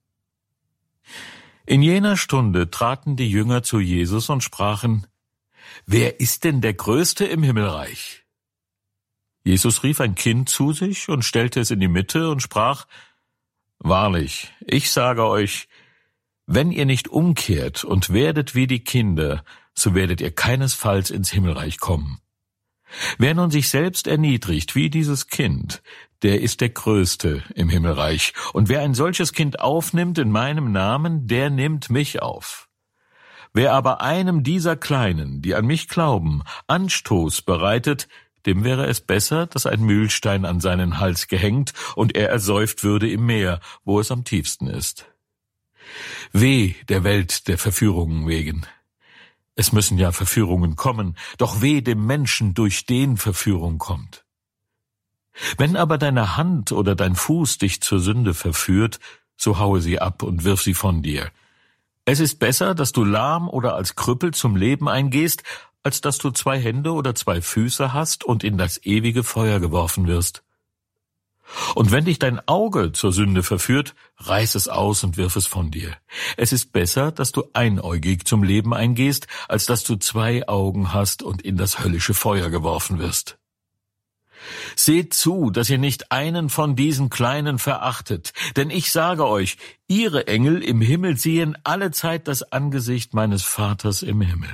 In jener Stunde traten die Jünger zu Jesus und sprachen: Wer ist denn der Größte im Himmelreich? Jesus rief ein Kind zu sich und stellte es in die Mitte und sprach: Wahrlich, ich sage euch, wenn ihr nicht umkehrt und werdet wie die Kinder, so werdet ihr keinesfalls ins Himmelreich kommen. Wer nun sich selbst erniedrigt wie dieses Kind, der ist der Größte im Himmelreich. Und wer ein solches Kind aufnimmt in meinem Namen, der nimmt mich auf. Wer aber einem dieser Kleinen, die an mich glauben, Anstoß bereitet, dem wäre es besser, dass ein Mühlstein an seinen Hals gehängt und er ersäuft würde im Meer, wo es am tiefsten ist. Weh der Welt der Verführungen wegen. Es müssen ja Verführungen kommen, doch weh dem Menschen, durch den Verführung kommt. Wenn aber deine Hand oder dein Fuß dich zur Sünde verführt, so haue sie ab und wirf sie von dir. Es ist besser, dass du lahm oder als Krüppel zum Leben eingehst, als dass du zwei Hände oder zwei Füße hast und in das ewige Feuer geworfen wirst. Und wenn dich dein Auge zur Sünde verführt, reiß es aus und wirf es von dir. Es ist besser, dass du einäugig zum Leben eingehst, als dass du zwei Augen hast und in das höllische Feuer geworfen wirst. Seht zu, dass ihr nicht einen von diesen Kleinen verachtet, denn ich sage euch, ihre Engel im Himmel sehen allezeit das Angesicht meines Vaters im Himmel.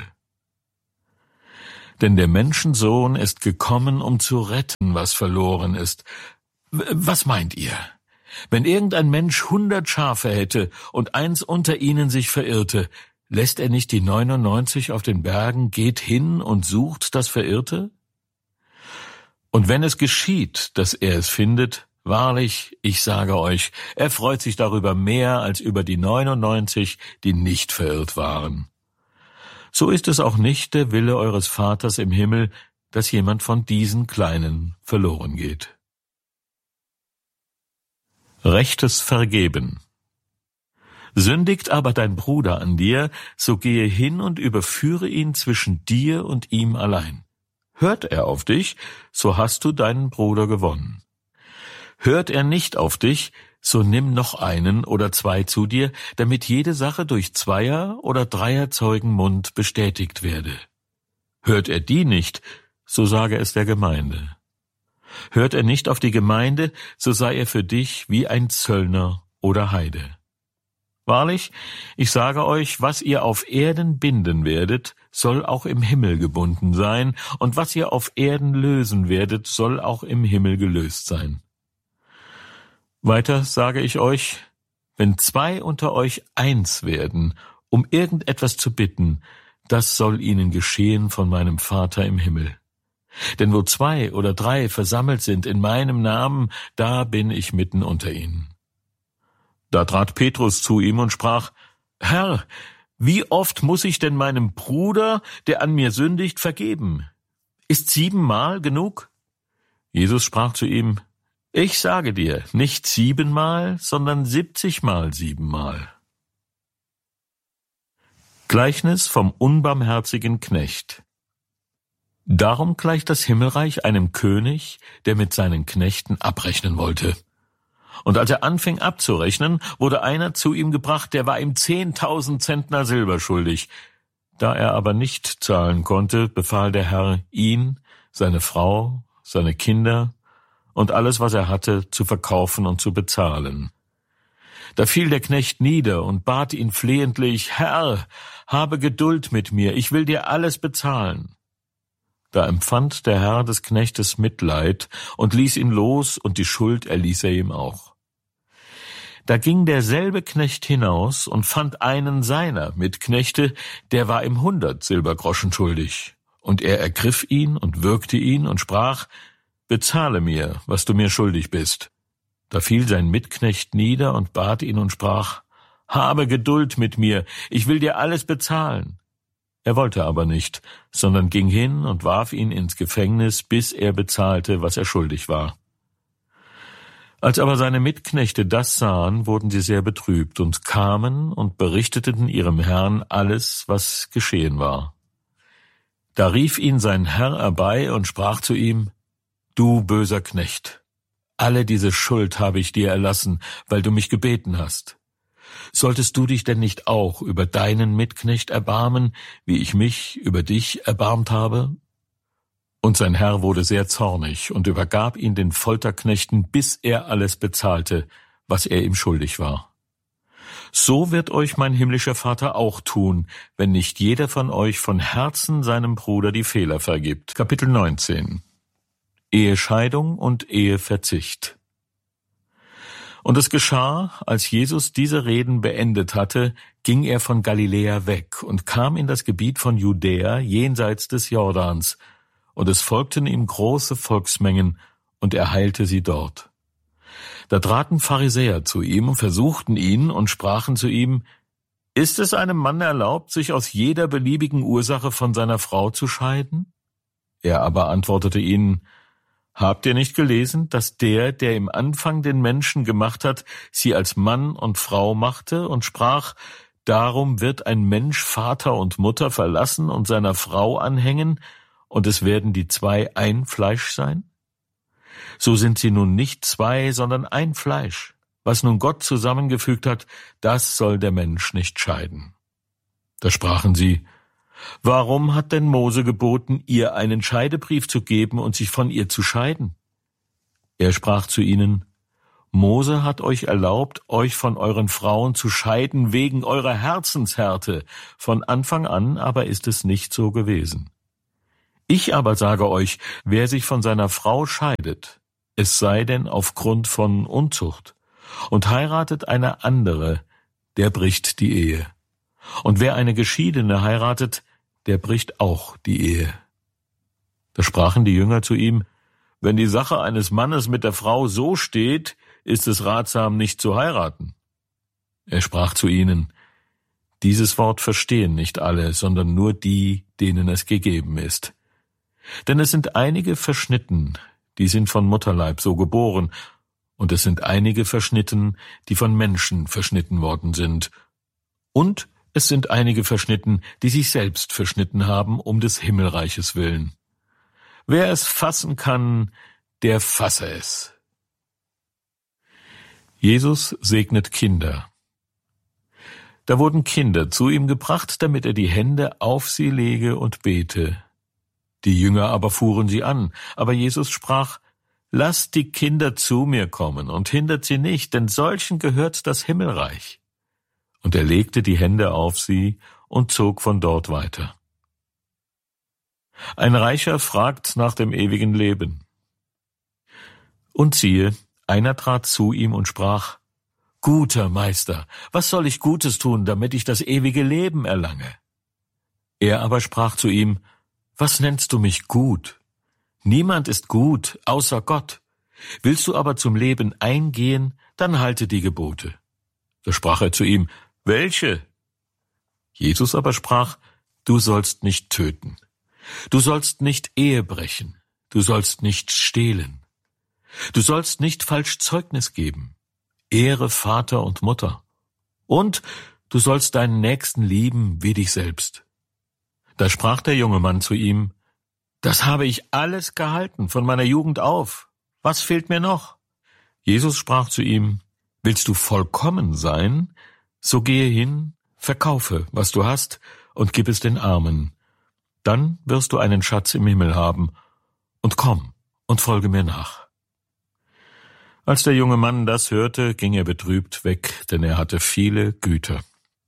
Denn der Menschensohn ist gekommen, um zu retten, was verloren ist. Was meint ihr? Wenn irgendein Mensch hundert Schafe hätte und eins unter ihnen sich verirrte, lässt er nicht die neunundneunzig auf den Bergen, geht hin und sucht das Verirrte? Und wenn es geschieht, dass er es findet, wahrlich, ich sage euch, er freut sich darüber mehr als über die neunundneunzig, die nicht verirrt waren. So ist es auch nicht der Wille eures Vaters im Himmel, dass jemand von diesen Kleinen verloren geht. Rechtes Vergeben. Sündigt aber dein Bruder an dir, so gehe hin und überführe ihn zwischen dir und ihm allein. Hört er auf dich, so hast du deinen Bruder gewonnen. Hört er nicht auf dich, so nimm noch einen oder zwei zu dir, damit jede Sache durch Zweier- oder Dreier-Zeugen Mund bestätigt werde. Hört er die nicht, so sage es der Gemeinde. Hört er nicht auf die Gemeinde, so sei er für dich wie ein Zöllner oder Heide. Wahrlich, ich sage euch, was ihr auf Erden binden werdet, soll auch im Himmel gebunden sein, und was ihr auf Erden lösen werdet, soll auch im Himmel gelöst sein. Weiter sage ich euch, wenn zwei unter euch eins werden, um irgendetwas zu bitten, das soll ihnen geschehen von meinem Vater im Himmel. Denn wo zwei oder drei versammelt sind in meinem Namen, da bin ich mitten unter ihnen. Da trat Petrus zu ihm und sprach, Herr, wie oft muss ich denn meinem Bruder, der an mir sündigt, vergeben? Ist siebenmal genug? Jesus sprach zu ihm, ich sage dir, nicht siebenmal, sondern siebzigmal siebenmal. Gleichnis vom unbarmherzigen Knecht. Darum gleicht das Himmelreich einem König, der mit seinen Knechten abrechnen wollte. Und als er anfing abzurechnen, wurde einer zu ihm gebracht, der war ihm zehntausend Zentner Silber schuldig. Da er aber nicht zahlen konnte, befahl der Herr, ihn, seine Frau, seine Kinder und alles, was er hatte, zu verkaufen und zu bezahlen. Da fiel der Knecht nieder und bat ihn flehentlich, Herr, habe Geduld mit mir, ich will dir alles bezahlen. Da empfand der Herr des Knechtes Mitleid und ließ ihn los, und die Schuld erließ er ihm auch. Da ging derselbe Knecht hinaus und fand einen seiner Mitknechte, der war ihm hundert Silbergroschen schuldig. Und er ergriff ihn und würgte ihn und sprach, bezahle mir, was du mir schuldig bist. Da fiel sein Mitknecht nieder und bat ihn und sprach, habe Geduld mit mir, ich will dir alles bezahlen. Er wollte aber nicht, sondern ging hin und warf ihn ins Gefängnis, bis er bezahlte, was er schuldig war. Als aber seine Mitknechte das sahen, wurden sie sehr betrübt und kamen und berichteten ihrem Herrn alles, was geschehen war. Da rief ihn sein Herr herbei und sprach zu ihm, du böser Knecht, alle diese Schuld habe ich dir erlassen, weil du mich gebeten hast. Solltest du dich denn nicht auch über deinen Mitknecht erbarmen, wie ich mich über dich erbarmt habe? Und sein Herr wurde sehr zornig und übergab ihn den Folterknechten, bis er alles bezahlte, was er ihm schuldig war. So wird euch mein himmlischer Vater auch tun, wenn nicht jeder von euch von Herzen seinem Bruder die Fehler vergibt. Kapitel neunzehn. Ehescheidung und Eheverzicht. Und es geschah, als Jesus diese Reden beendet hatte, ging er von Galiläa weg und kam in das Gebiet von Judäa jenseits des Jordans, und es folgten ihm große Volksmengen, und er heilte sie dort. Da traten Pharisäer zu ihm und versuchten ihn und sprachen zu ihm, ist es einem Mann erlaubt, sich aus jeder beliebigen Ursache von seiner Frau zu scheiden? Er aber antwortete ihnen, habt ihr nicht gelesen, dass der, der im Anfang den Menschen gemacht hat, sie als Mann und Frau machte und sprach, darum wird ein Mensch Vater und Mutter verlassen und seiner Frau anhängen, und es werden die zwei ein Fleisch sein? So sind sie nun nicht zwei, sondern ein Fleisch. Was nun Gott zusammengefügt hat, das soll der Mensch nicht scheiden. Da sprachen sie, warum hat denn Mose geboten, ihr einen Scheidebrief zu geben und sich von ihr zu scheiden? Er sprach zu ihnen: Mose hat euch erlaubt, euch von euren Frauen zu scheiden wegen eurer Herzenshärte. Von Anfang an aber ist es nicht so gewesen. Ich aber sage euch, wer sich von seiner Frau scheidet, es sei denn aufgrund von Unzucht, und heiratet eine andere, der bricht die Ehe. Und wer eine Geschiedene heiratet, der bricht auch die Ehe. Da sprachen die Jünger zu ihm: Wenn die Sache eines Mannes mit der Frau so steht, ist es ratsam, nicht zu heiraten. Er sprach zu ihnen: Dieses Wort verstehen nicht alle, sondern nur die, denen es gegeben ist. Denn es sind einige verschnitten, die sind von Mutterleib so geboren, und es sind einige verschnitten, die von Menschen verschnitten worden sind. Und es sind einige verschnitten, die sich selbst verschnitten haben, um des Himmelreiches willen. Wer es fassen kann, der fasse es. Jesus segnet Kinder. Da wurden Kinder zu ihm gebracht, damit er die Hände auf sie lege und bete. Die Jünger aber fuhren sie an, aber Jesus sprach: Lasst die Kinder zu mir kommen und hindert sie nicht, denn solchen gehört das Himmelreich. Und er legte die Hände auf sie und zog von dort weiter. Ein Reicher fragt nach dem ewigen Leben. Und siehe, einer trat zu ihm und sprach: Guter Meister, was soll ich Gutes tun, damit ich das ewige Leben erlange? Er aber sprach zu ihm: Was nennst du mich gut? Niemand ist gut, außer Gott. Willst du aber zum Leben eingehen, dann halte die Gebote. Da sprach er zu ihm: Welche? Jesus aber sprach: Du sollst nicht töten. Du sollst nicht Ehe brechen. Du sollst nicht stehlen. Du sollst nicht falsch Zeugnis geben. Ehre Vater und Mutter. Und du sollst deinen Nächsten lieben wie dich selbst. Da sprach der junge Mann zu ihm: Das habe ich alles gehalten von meiner Jugend auf. Was fehlt mir noch? Jesus sprach zu ihm: Willst du vollkommen sein? So gehe hin, verkaufe, was du hast, und gib es den Armen. Dann wirst du einen Schatz im Himmel haben. Und komm und folge mir nach. Als der junge Mann das hörte, ging er betrübt weg, denn er hatte viele Güter.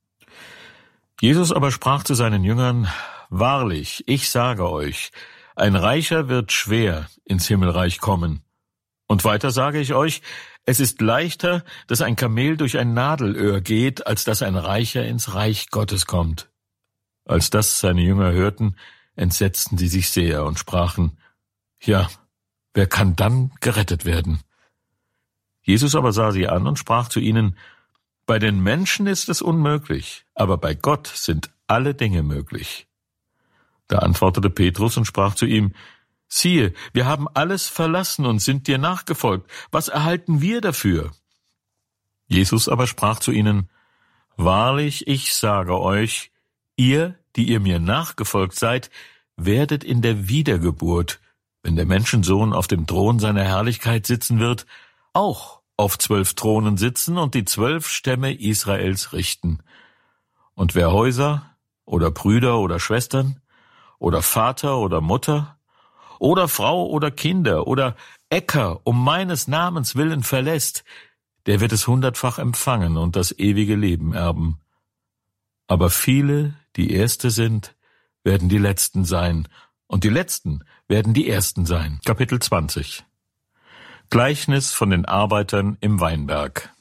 Jesus aber sprach zu seinen Jüngern: Wahrlich, ich sage euch, ein Reicher wird schwer ins Himmelreich kommen. Und weiter sage ich euch, es ist leichter, dass ein Kamel durch ein Nadelöhr geht, als dass ein Reicher ins Reich Gottes kommt. Als das seine Jünger hörten, entsetzten sie sich sehr und sprachen: Ja, wer kann dann gerettet werden? Jesus aber sah sie an und sprach zu ihnen: Bei den Menschen ist es unmöglich, aber bei Gott sind alle Dinge möglich. Da antwortete Petrus und sprach zu ihm: Siehe, wir haben alles verlassen und sind dir nachgefolgt. Was erhalten wir dafür? Jesus aber sprach zu ihnen: Wahrlich, ich sage euch, ihr, die ihr mir nachgefolgt seid, werdet in der Wiedergeburt, wenn der Menschensohn auf dem Thron seiner Herrlichkeit sitzen wird, auch auf zwölf Thronen sitzen und die zwölf Stämme Israels richten. Und wer Häuser oder Brüder oder Schwestern oder Vater oder Mutter oder Frau oder Kinder oder Äcker um meines Namens willen verlässt, der wird es hundertfach empfangen und das ewige Leben erben. Aber viele, die Erste sind, werden die Letzten sein, und die Letzten werden die Ersten sein. Kapitel zwanzig. Gleichnis von den Arbeitern im Weinberg.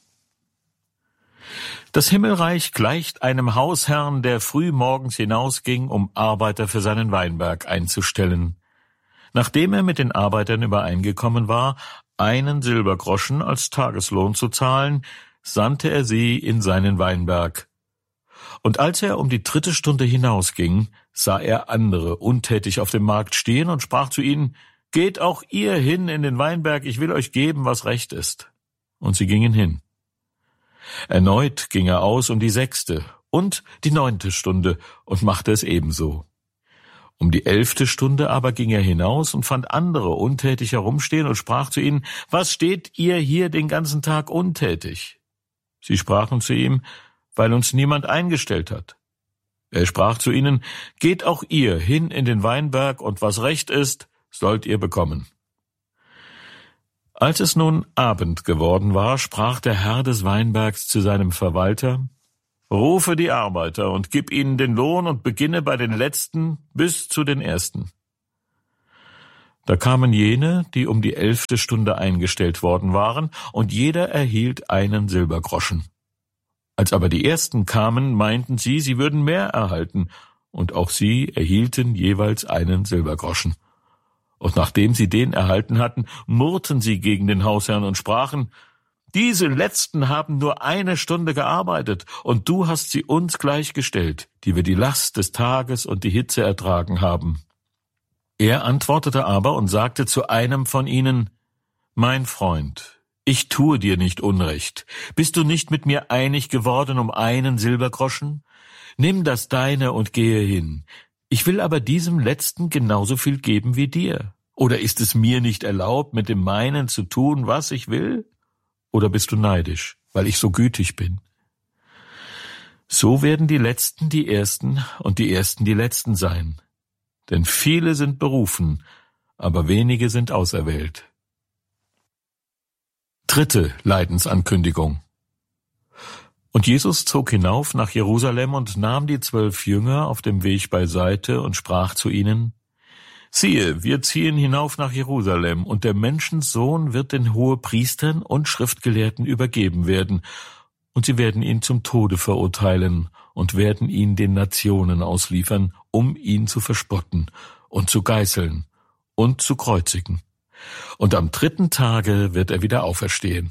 Das Himmelreich gleicht einem Hausherrn, der früh morgens hinausging, um Arbeiter für seinen Weinberg einzustellen. Nachdem er mit den Arbeitern übereingekommen war, einen Silbergroschen als Tageslohn zu zahlen, sandte er sie in seinen Weinberg. Und als er um die dritte Stunde hinausging, sah er andere untätig auf dem Markt stehen und sprach zu ihnen: Geht auch ihr hin in den Weinberg, ich will euch geben, was recht ist. Und sie gingen hin. Erneut ging er aus um die sechste und die neunte Stunde und machte es ebenso. Um die elfte Stunde aber ging er hinaus und fand andere untätig herumstehen und sprach zu ihnen: Was steht ihr hier den ganzen Tag untätig? Sie sprachen zu ihm: Weil uns niemand eingestellt hat. Er sprach zu ihnen: Geht auch ihr hin in den Weinberg, und was recht ist, sollt ihr bekommen. Als es nun Abend geworden war, sprach der Herr des Weinbergs zu seinem Verwalter: Rufe die Arbeiter und gib ihnen den Lohn und beginne bei den Letzten bis zu den Ersten. Da kamen jene, die um die elfte Stunde eingestellt worden waren, und jeder erhielt einen Silbergroschen. Als aber die Ersten kamen, meinten sie, sie würden mehr erhalten, und auch sie erhielten jeweils einen Silbergroschen. Und nachdem sie den erhalten hatten, murrten sie gegen den Hausherrn und sprachen: Diese Letzten haben nur eine Stunde gearbeitet, und du hast sie uns gleichgestellt, die wir die Last des Tages und die Hitze ertragen haben. Er antwortete aber und sagte zu einem von ihnen: Mein Freund, ich tue dir nicht Unrecht. Bist du nicht mit mir einig geworden um einen Silbergroschen? Nimm das deine und gehe hin. Ich will aber diesem Letzten genauso viel geben wie dir. Oder ist es mir nicht erlaubt, mit dem meinen zu tun, was ich will? Oder bist du neidisch, weil ich so gütig bin? So werden die Letzten die Ersten und die Ersten die Letzten sein. Denn viele sind berufen, aber wenige sind auserwählt. Dritte Leidensankündigung. Und Jesus zog hinauf nach Jerusalem und nahm die zwölf Jünger auf dem Weg beiseite und sprach zu ihnen: Siehe, wir ziehen hinauf nach Jerusalem, und der Menschensohn wird den Hohepriestern und Schriftgelehrten übergeben werden, und sie werden ihn zum Tode verurteilen und werden ihn den Nationen ausliefern, um ihn zu verspotten und zu geißeln und zu kreuzigen. Und am dritten Tage wird er wieder auferstehen.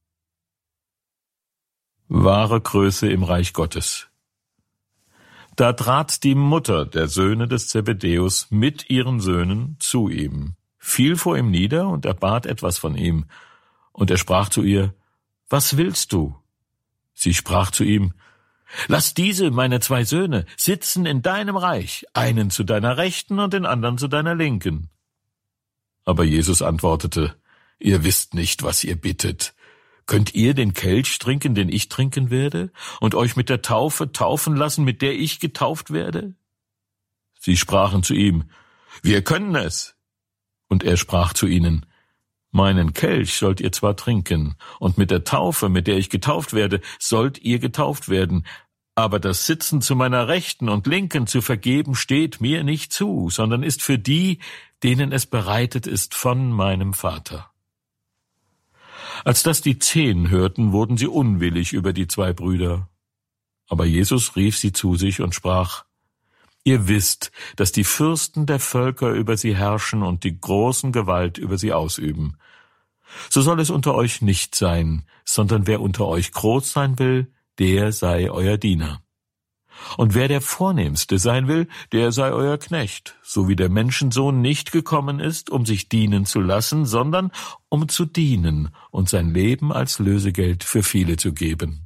Wahre Größe im Reich Gottes. Da trat die Mutter der Söhne des Zebedäus mit ihren Söhnen zu ihm, fiel vor ihm nieder und erbat etwas von ihm. Und er sprach zu ihr: Was willst du? Sie sprach zu ihm: Lass diese, meine zwei Söhne, sitzen in deinem Reich, einen zu deiner Rechten und den anderen zu deiner Linken. Aber Jesus antwortete: Ihr wisst nicht, was ihr bittet. Könnt ihr den Kelch trinken, den ich trinken werde, und euch mit der Taufe taufen lassen, mit der ich getauft werde? Sie sprachen zu ihm: Wir können es. Und er sprach zu ihnen: Meinen Kelch sollt ihr zwar trinken, und mit der Taufe, mit der ich getauft werde, sollt ihr getauft werden, aber das Sitzen zu meiner Rechten und Linken zu vergeben steht mir nicht zu, sondern ist für die, denen es bereitet ist von meinem Vater. Als das die Zehn hörten, wurden sie unwillig über die zwei Brüder. Aber Jesus rief sie zu sich und sprach: Ihr wisst, dass die Fürsten der Völker über sie herrschen und die großen Gewalt über sie ausüben. So soll es unter euch nicht sein, sondern wer unter euch groß sein will, der sei euer Diener. Und wer der Vornehmste sein will, der sei euer Knecht, so wie der Menschensohn nicht gekommen ist, um sich dienen zu lassen, sondern um zu dienen und sein Leben als Lösegeld für viele zu geben.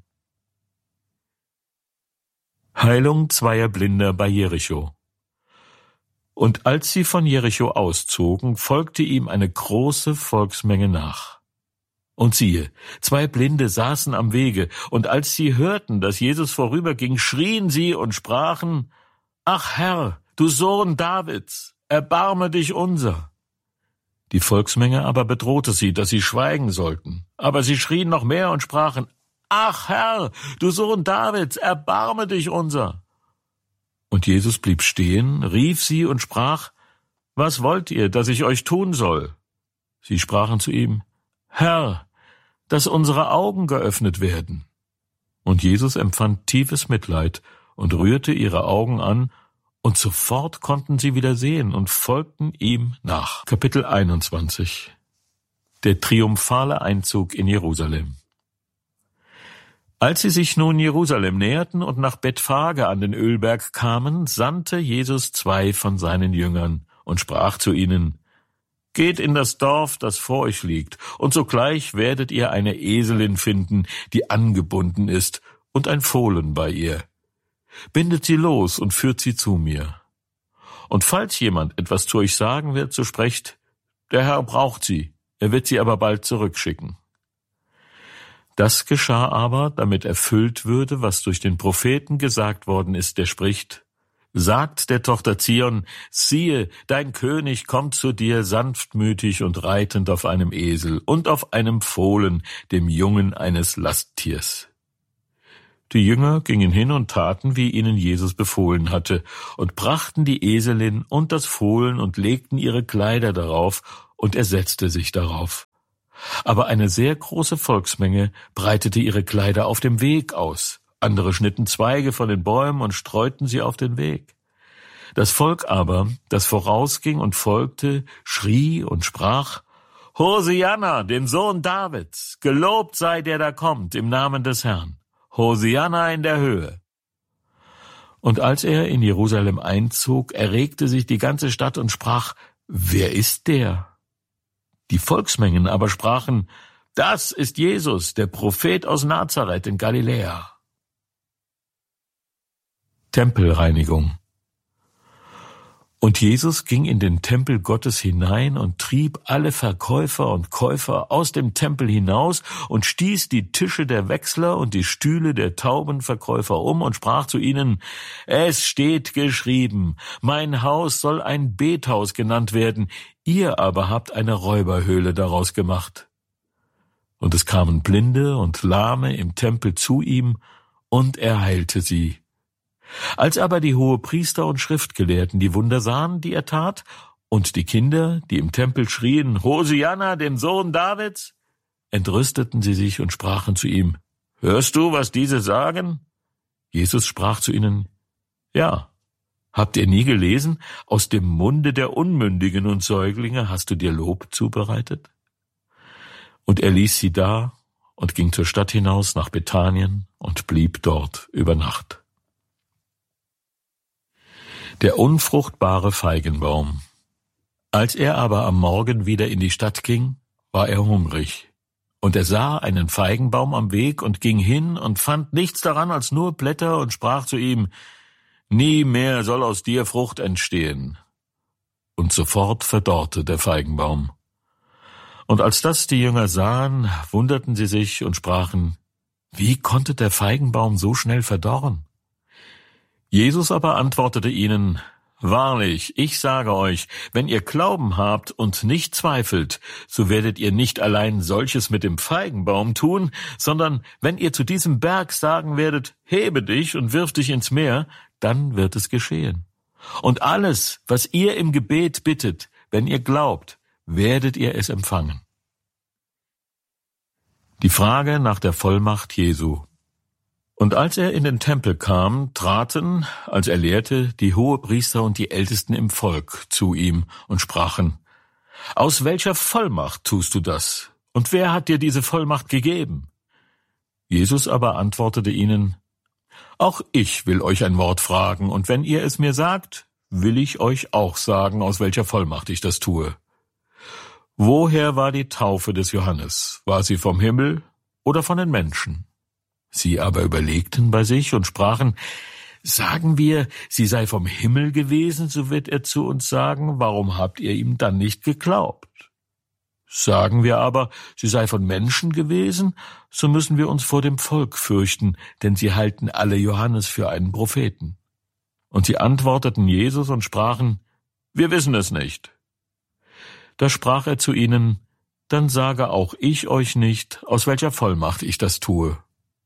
Heilung zweier Blinder bei Jericho. Und als sie von Jericho auszogen, folgte ihm eine große Volksmenge nach. Und siehe, zwei Blinde saßen am Wege, und als sie hörten, dass Jesus vorüberging, schrien sie und sprachen: Ach Herr, du Sohn Davids, erbarme dich unser. Die Volksmenge aber bedrohte sie, dass sie schweigen sollten. Aber sie schrien noch mehr und sprachen: Ach Herr, du Sohn Davids, erbarme dich unser. Und Jesus blieb stehen, rief sie und sprach: Was wollt ihr, dass ich euch tun soll? Sie sprachen zu ihm: Herr, dass unsere Augen geöffnet werden. Und Jesus empfand tiefes Mitleid und rührte ihre Augen an, und sofort konnten sie wieder sehen und folgten ihm nach. Kapitel einundzwanzig. Der triumphale Einzug in Jerusalem. Als sie sich nun Jerusalem näherten und nach Bethphage an den Ölberg kamen, sandte Jesus zwei von seinen Jüngern und sprach zu ihnen: Geht in das Dorf, das vor euch liegt, und sogleich werdet ihr eine Eselin finden, die angebunden ist, und ein Fohlen bei ihr. Bindet sie los und führt sie zu mir. Und falls jemand etwas zu euch sagen wird, so sprecht: Der Herr braucht sie, er wird sie aber bald zurückschicken. Das geschah aber, damit erfüllt würde, was durch den Propheten gesagt worden ist, der spricht: Sagt der Tochter Zion, siehe, dein König kommt zu dir sanftmütig und reitend auf einem Esel und auf einem Fohlen, dem Jungen eines Lasttiers. Die Jünger gingen hin und taten, wie ihnen Jesus befohlen hatte, und brachten die Eselin und das Fohlen und legten ihre Kleider darauf, und er setzte sich darauf. Aber eine sehr große Volksmenge breitete ihre Kleider auf dem Weg aus. Andere schnitten Zweige von den Bäumen und streuten sie auf den Weg. Das Volk aber, das vorausging und folgte, schrie und sprach, Hosianna, dem Sohn Davids, gelobt sei der da kommt im Namen des Herrn. Hosianna in der Höhe. Und als er in Jerusalem einzog, erregte sich die ganze Stadt und sprach, wer ist der? Die Volksmengen aber sprachen, das ist Jesus, der Prophet aus Nazareth in Galiläa. Tempelreinigung. Und Jesus ging in den Tempel Gottes hinein und trieb alle Verkäufer und Käufer aus dem Tempel hinaus und stieß die Tische der Wechsler und die Stühle der Taubenverkäufer um und sprach zu ihnen, es steht geschrieben, mein Haus soll ein Bethaus genannt werden, ihr aber habt eine Räuberhöhle daraus gemacht. Und es kamen Blinde und Lahme im Tempel zu ihm, und er heilte sie. Als aber die Hohepriester und Schriftgelehrten die Wunder sahen, die er tat, und die Kinder, die im Tempel schrien, Hosianna, dem Sohn Davids, entrüsteten sie sich und sprachen zu ihm, hörst du, was diese sagen? Jesus sprach zu ihnen, ja, habt ihr nie gelesen, aus dem Munde der Unmündigen und Säuglinge hast du dir Lob zubereitet? Und er ließ sie da und ging zur Stadt hinaus nach Bethanien und blieb dort über Nacht. Der unfruchtbare Feigenbaum. Als er aber am Morgen wieder in die Stadt ging, war er hungrig. Und er sah einen Feigenbaum am Weg und ging hin und fand nichts daran als nur Blätter und sprach zu ihm, nie mehr soll aus dir Frucht entstehen. Und sofort verdorrte der Feigenbaum. Und als das die Jünger sahen, wunderten sie sich und sprachen, wie konnte der Feigenbaum so schnell verdorren? Jesus aber antwortete ihnen, wahrlich, ich sage euch, wenn ihr Glauben habt und nicht zweifelt, so werdet ihr nicht allein solches mit dem Feigenbaum tun, sondern wenn ihr zu diesem Berg sagen werdet, hebe dich und wirf dich ins Meer, dann wird es geschehen. Und alles, was ihr im Gebet bittet, wenn ihr glaubt, werdet ihr es empfangen. Die Frage nach der Vollmacht Jesu. Und als er in den Tempel kam, traten, als er lehrte, die Hohepriester und die Ältesten im Volk zu ihm und sprachen, aus welcher Vollmacht tust du das? Und wer hat dir diese Vollmacht gegeben? Jesus aber antwortete ihnen, auch ich will euch ein Wort fragen, und wenn ihr es mir sagt, will ich euch auch sagen, aus welcher Vollmacht ich das tue. Woher war die Taufe des Johannes? War sie vom Himmel oder von den Menschen? Sie aber überlegten bei sich und sprachen, sagen wir, sie sei vom Himmel gewesen, so wird er zu uns sagen, warum habt ihr ihm dann nicht geglaubt? Sagen wir aber, sie sei von Menschen gewesen, so müssen wir uns vor dem Volk fürchten, denn sie halten alle Johannes für einen Propheten. Und sie antworteten Jesus und sprachen, wir wissen es nicht. Da sprach er zu ihnen, dann sage auch ich euch nicht, aus welcher Vollmacht ich das tue.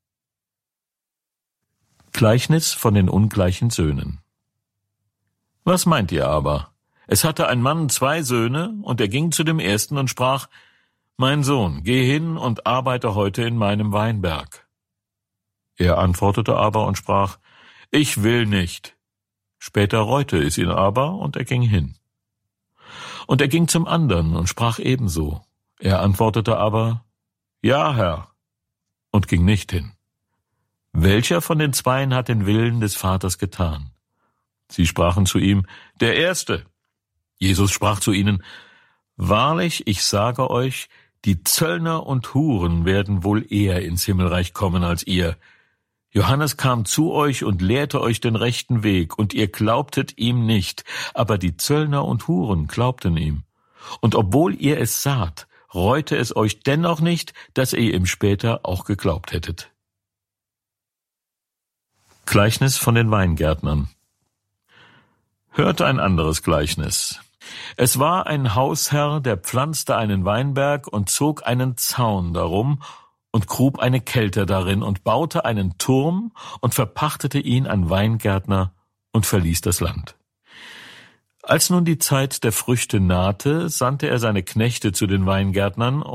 Gleichnis von den ungleichen Söhnen. Was meint ihr aber? Es hatte ein Mann zwei Söhne, und er ging zu dem ersten und sprach, mein Sohn, geh hin und arbeite heute in meinem Weinberg. Er antwortete aber und sprach, ich will nicht. Später reute es ihn aber, und er ging hin. Und er ging zum anderen und sprach ebenso. Er antwortete aber, ja, Herr, und ging nicht hin. Welcher von den Zweien hat den Willen des Vaters getan? Sie sprachen zu ihm, der Erste. Jesus sprach zu ihnen, wahrlich, ich sage euch, die Zöllner und Huren werden wohl eher ins Himmelreich kommen als ihr. Johannes kam zu euch und lehrte euch den rechten Weg, und ihr glaubtet ihm nicht, aber die Zöllner und Huren glaubten ihm. Und obwohl ihr es saht, reute es euch dennoch nicht, dass ihr ihm später auch geglaubt hättet. Gleichnis von den Weingärtnern. Hörte ein anderes Gleichnis. Es war ein Hausherr, der pflanzte einen Weinberg und zog einen Zaun darum und grub eine Kelter darin und baute einen Turm und verpachtete ihn an Weingärtner und verließ das Land. Als nun die Zeit der Früchte nahte, sandte er seine Knechte zu den Weingärtnern